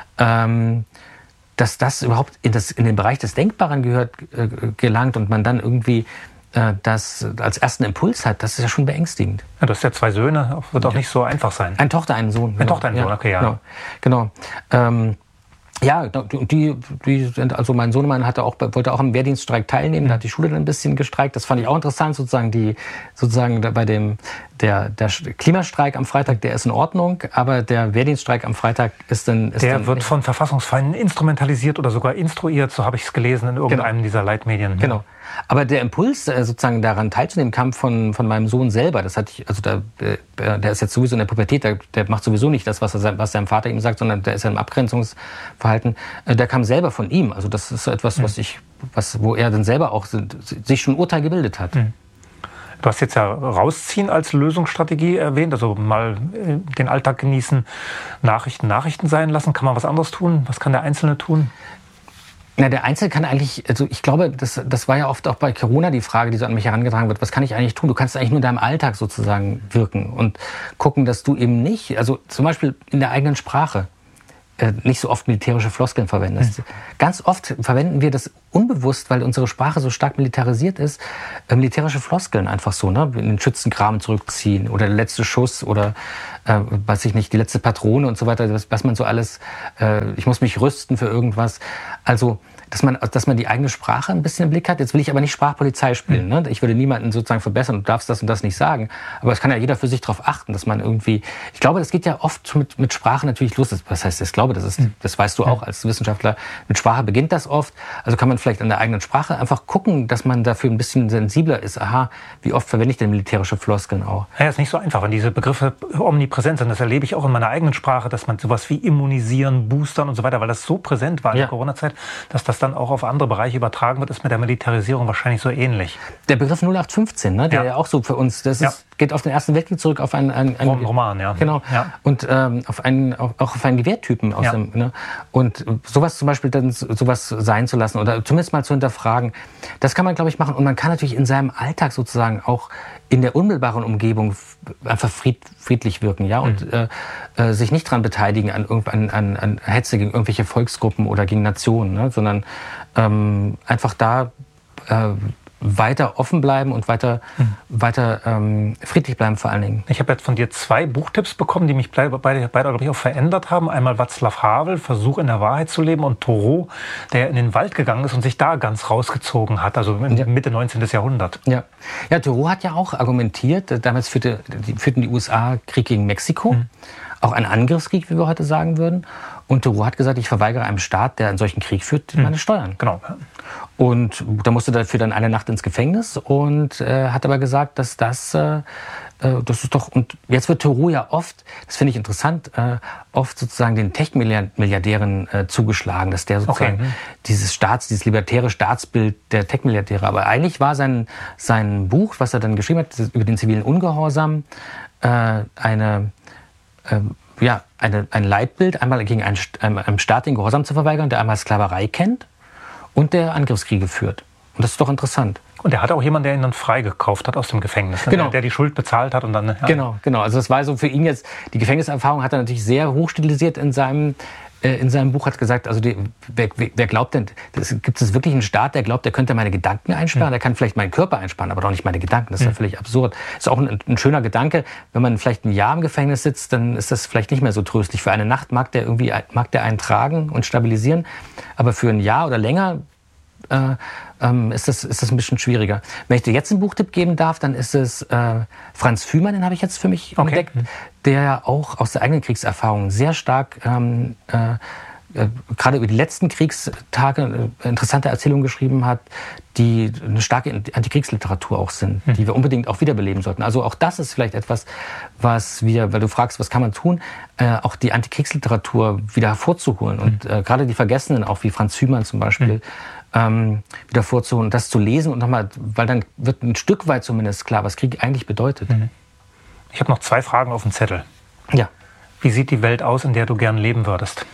ähm, dass das überhaupt in, das, in den Bereich des Denkbaren gehört, äh, gelangt und man dann irgendwie äh, das als ersten Impuls hat, das ist ja schon beängstigend. Ja, du hast ja zwei Söhne, wird auch nicht so einfach sein. Eine Tochter, einen Sohn. Eine genau. Tochter, einen Sohn, okay, ja. Genau. genau. Ähm, Ja, die, die sind, also mein Sohnemann hatte auch, wollte auch am Wehrdienststreik teilnehmen, da hat die Schule dann ein bisschen gestreikt. Das fand ich auch interessant, sozusagen, die, sozusagen bei dem, der, der Klimastreik am Freitag, der ist in Ordnung, aber der Wehrdienststreik am Freitag ist dann, ist Der dann wird von Verfassungsfeinden instrumentalisiert oder sogar instruiert, so habe ich es gelesen in irgendeinem genau. dieser Leitmedien. Genau. Ja. Aber der Impuls, sozusagen daran teilzunehmen, kam von, von meinem Sohn selber. Das hatte ich, also da, der ist jetzt sowieso in der Pubertät, der, der macht sowieso nicht das, was, er, was sein Vater ihm sagt, sondern der ist ja im Abgrenzungsverhalten. Der kam selber von ihm. Also das ist etwas, mhm. was ich, was, wo er dann selber auch sich schon ein Urteil gebildet hat. Mhm. Du hast jetzt ja rausziehen als Lösungsstrategie erwähnt, also mal den Alltag genießen, Nachrichten Nachrichten sein lassen. Kann man was anderes tun? Was kann der Einzelne tun? Na, der Einzelne kann eigentlich, also ich glaube, das, das war ja oft auch bei Corona die Frage, die so an mich herangetragen wird, was kann ich eigentlich tun? Du kannst eigentlich nur in deinem Alltag sozusagen wirken und gucken, dass du eben nicht, also zum Beispiel in der eigenen Sprache, äh, nicht so oft militärische Floskeln verwendest. Mhm. Ganz oft verwenden wir das unbewusst, weil unsere Sprache so stark militarisiert ist, äh, militärische Floskeln einfach so, ne? In den Schützengraben zurückziehen oder der letzte Schuss oder äh, weiß ich nicht, die letzte Patrone und so weiter, was, was man so alles, äh, ich muss mich rüsten für irgendwas. Also, dass man, dass man die eigene Sprache ein bisschen im Blick hat. Jetzt will ich aber nicht Sprachpolizei spielen. Ne? Ich würde niemanden sozusagen verbessern, du darfst das und das nicht sagen. Aber es kann ja jeder für sich darauf achten, dass man irgendwie, ich glaube, das geht ja oft mit, mit Sprache natürlich los. Was heißt, ich glaube, das ist, das weißt du auch als Wissenschaftler. Mit Sprache beginnt das oft. Also kann man vielleicht an der eigenen Sprache einfach gucken, dass man dafür ein bisschen sensibler ist. Aha, wie oft verwende ich denn militärische Floskeln auch? Ja, ist nicht so einfach, wenn diese Begriffe omnipräsent sind. Das erlebe ich auch in meiner eigenen Sprache, dass man sowas wie immunisieren, boostern und so weiter, weil das so präsent war in ja. der Corona-Zeit, dass das dann auch auf andere Bereiche übertragen wird, ist mit der Militarisierung wahrscheinlich so ähnlich. Der Begriff null acht fünfzehn, ne, der ja. ja auch so für uns, das ist, ja. geht auf den Ersten Weltkrieg zurück, auf einen, einen, einen Roman, ja. Genau. Ja. Und ähm, auf einen, auch auf einen Gewehrtypen aus ja. dem, ne? Und sowas zum Beispiel dann sowas sein zu lassen oder zumindest mal zu hinterfragen, das kann man, glaube ich, machen. Und man kann natürlich in seinem Alltag sozusagen auch in der unmittelbaren Umgebung einfach fried, friedlich wirken, ja, und mhm. äh, äh, sich nicht daran beteiligen an, an, an, an Hetze gegen irgendwelche Volksgruppen oder gegen Nationen, ne, sondern ähm, einfach da äh, weiter offen bleiben und weiter, mhm. weiter ähm, friedlich bleiben vor allen Dingen. Ich habe jetzt von dir zwei Buchtipps bekommen, die mich beide, beide glaube ich, auch verändert haben. Einmal Václav Havel, Versuch in der Wahrheit zu leben, und Thoreau, der in den Wald gegangen ist und sich da ganz rausgezogen hat, also ja. Mitte neunzehnten Jahrhundert. Ja. ja, Thoreau hat ja auch argumentiert, damals führte, die, führten die U S A Krieg gegen Mexiko, mhm. auch einen Angriffskrieg, wie wir heute sagen würden. Und Thoreau hat gesagt, ich verweigere einem Staat, der einen solchen Krieg führt, meine Steuern. Genau. Und da musste dafür dann eine Nacht ins Gefängnis und äh, hat aber gesagt, dass das, äh, das ist doch, und jetzt wird Thoreau ja oft, das finde ich interessant, äh, oft sozusagen den Tech-Milliardären äh, zugeschlagen, dass der sozusagen okay. dieses Staats, dieses libertäre Staatsbild der Tech-Milliardäre, aber eigentlich war sein, sein Buch, was er dann geschrieben hat, über den zivilen Ungehorsam, äh, eine, äh, ja, eine, ein Leitbild, einmal gegen einen, einem Staat den Gehorsam zu verweigern, der einmal Sklaverei kennt und der Angriffskriege führt. Und das ist doch interessant. Und er hat auch jemanden, der ihn dann freigekauft hat aus dem Gefängnis, ne? Genau. der, der die Schuld bezahlt hat und dann. Ja. Genau, genau. Also das war so für ihn jetzt, die Gefängniserfahrung hat er natürlich sehr hochstilisiert in seinem, äh, in seinem Buch, hat gesagt, also die, wer, wer glaubt denn, das, gibt es wirklich einen Staat, der glaubt, der könnte meine Gedanken einsperren, mhm. der kann vielleicht meinen Körper einsperren, aber doch nicht meine Gedanken. Das ist mhm. ja völlig absurd. Das ist auch ein, ein schöner Gedanke. Wenn man vielleicht ein Jahr im Gefängnis sitzt, dann ist das vielleicht nicht mehr so tröstlich. Für eine Nacht mag der irgendwie, mag der einen tragen und stabilisieren, aber für ein Jahr oder länger Äh, ähm, ist, das, ist das ein bisschen schwieriger. Wenn ich dir jetzt einen Buchtipp geben darf, dann ist es äh, Franz Fühmer, den habe ich jetzt für mich okay. entdeckt, der ja auch aus der eigenen Kriegserfahrung sehr stark ähm, äh, äh, gerade über die letzten Kriegstage eine interessante Erzählung geschrieben hat, die eine starke Antikriegsliteratur auch sind, mhm. die wir unbedingt auch wiederbeleben sollten. Also auch das ist vielleicht etwas, was wir, weil du fragst, was kann man tun, äh, auch die Antikriegsliteratur wieder hervorzuholen. Mhm. Und äh, gerade die Vergessenen, auch wie Franz Hümann zum Beispiel, mhm. ähm, wieder vorzuholen, das zu lesen und nochmal, weil dann wird ein Stück weit zumindest klar, was Krieg eigentlich bedeutet. Mhm. Ich habe noch zwei Fragen auf dem Zettel. Ja. Wie sieht die Welt aus, in der du gern leben würdest?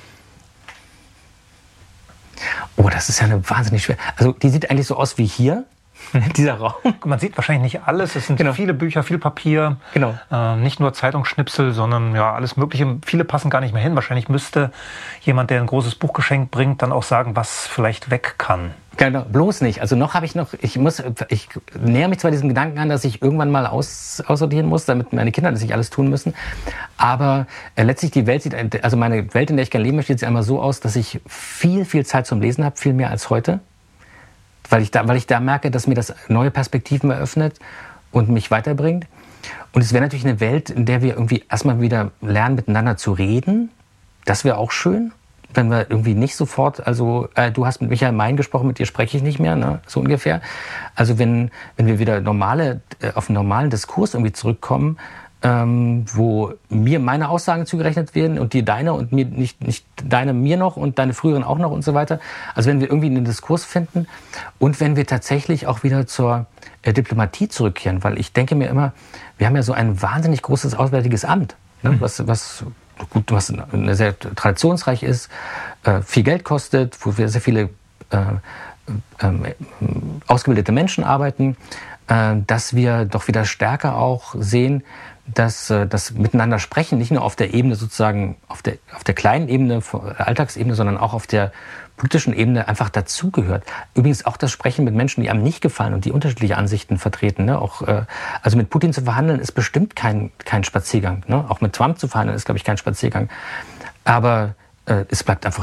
Oh, das ist ja eine wahnsinnig schwer. Also die sieht eigentlich so aus wie hier, dieser Raum. Man sieht wahrscheinlich nicht alles. Es sind genau. viele Bücher, viel Papier. Genau. Äh, nicht nur Zeitungsschnipsel, sondern ja alles Mögliche. Viele passen gar nicht mehr hin. Wahrscheinlich müsste jemand, der ein großes Buch geschenkt bringt, dann auch sagen, was vielleicht weg kann. Genau, bloß nicht. Also noch habe ich noch, ich muss, ich nähere mich zwar diesem Gedanken an, dass ich irgendwann mal aus, aussortieren muss, damit meine Kinder das nicht alles tun müssen. Aber äh, letztlich die Welt sieht, also meine Welt, in der ich gerne leben möchte, sieht einmal so aus, dass ich viel, viel Zeit zum Lesen habe, viel mehr als heute. Weil ich da, weil ich da merke, dass mir das neue Perspektiven eröffnet und mich weiterbringt. Und es wäre natürlich eine Welt, in der wir irgendwie erstmal wieder lernen, miteinander zu reden. Das wäre auch schön. Wenn wir irgendwie nicht sofort, also äh, du hast mit Michael Mein gesprochen, mit dir spreche ich nicht mehr, ne? So ungefähr. Also wenn, wenn wir wieder normale, äh, auf einen normalen Diskurs irgendwie zurückkommen, ähm, wo mir meine Aussagen zugerechnet werden und dir deine und mir nicht, nicht deine mir noch und deine früheren auch noch und so weiter. Also wenn wir irgendwie einen Diskurs finden und wenn wir tatsächlich auch wieder zur äh, Diplomatie zurückkehren, weil ich denke mir immer, wir haben ja so ein wahnsinnig großes Auswärtiges Amt, ne? mhm. was, was gut, was sehr traditionsreich ist, äh, viel Geld kostet, wo wir sehr viele äh, äh, ausgebildete Menschen arbeiten, äh, dass wir doch wieder stärker auch sehen, dass äh, das Miteinander sprechen nicht nur auf der Ebene sozusagen, auf der, auf der kleinen Ebene, Alltagsebene, sondern auch auf der politischen Ebene einfach dazugehört. Übrigens auch das Sprechen mit Menschen, die einem nicht gefallen und die unterschiedliche Ansichten vertreten. Ne? Auch, äh, also mit Putin zu verhandeln ist bestimmt kein, kein Spaziergang. Ne? Auch mit Trump zu verhandeln ist, glaube ich, kein Spaziergang. Aber äh, es bleibt einfach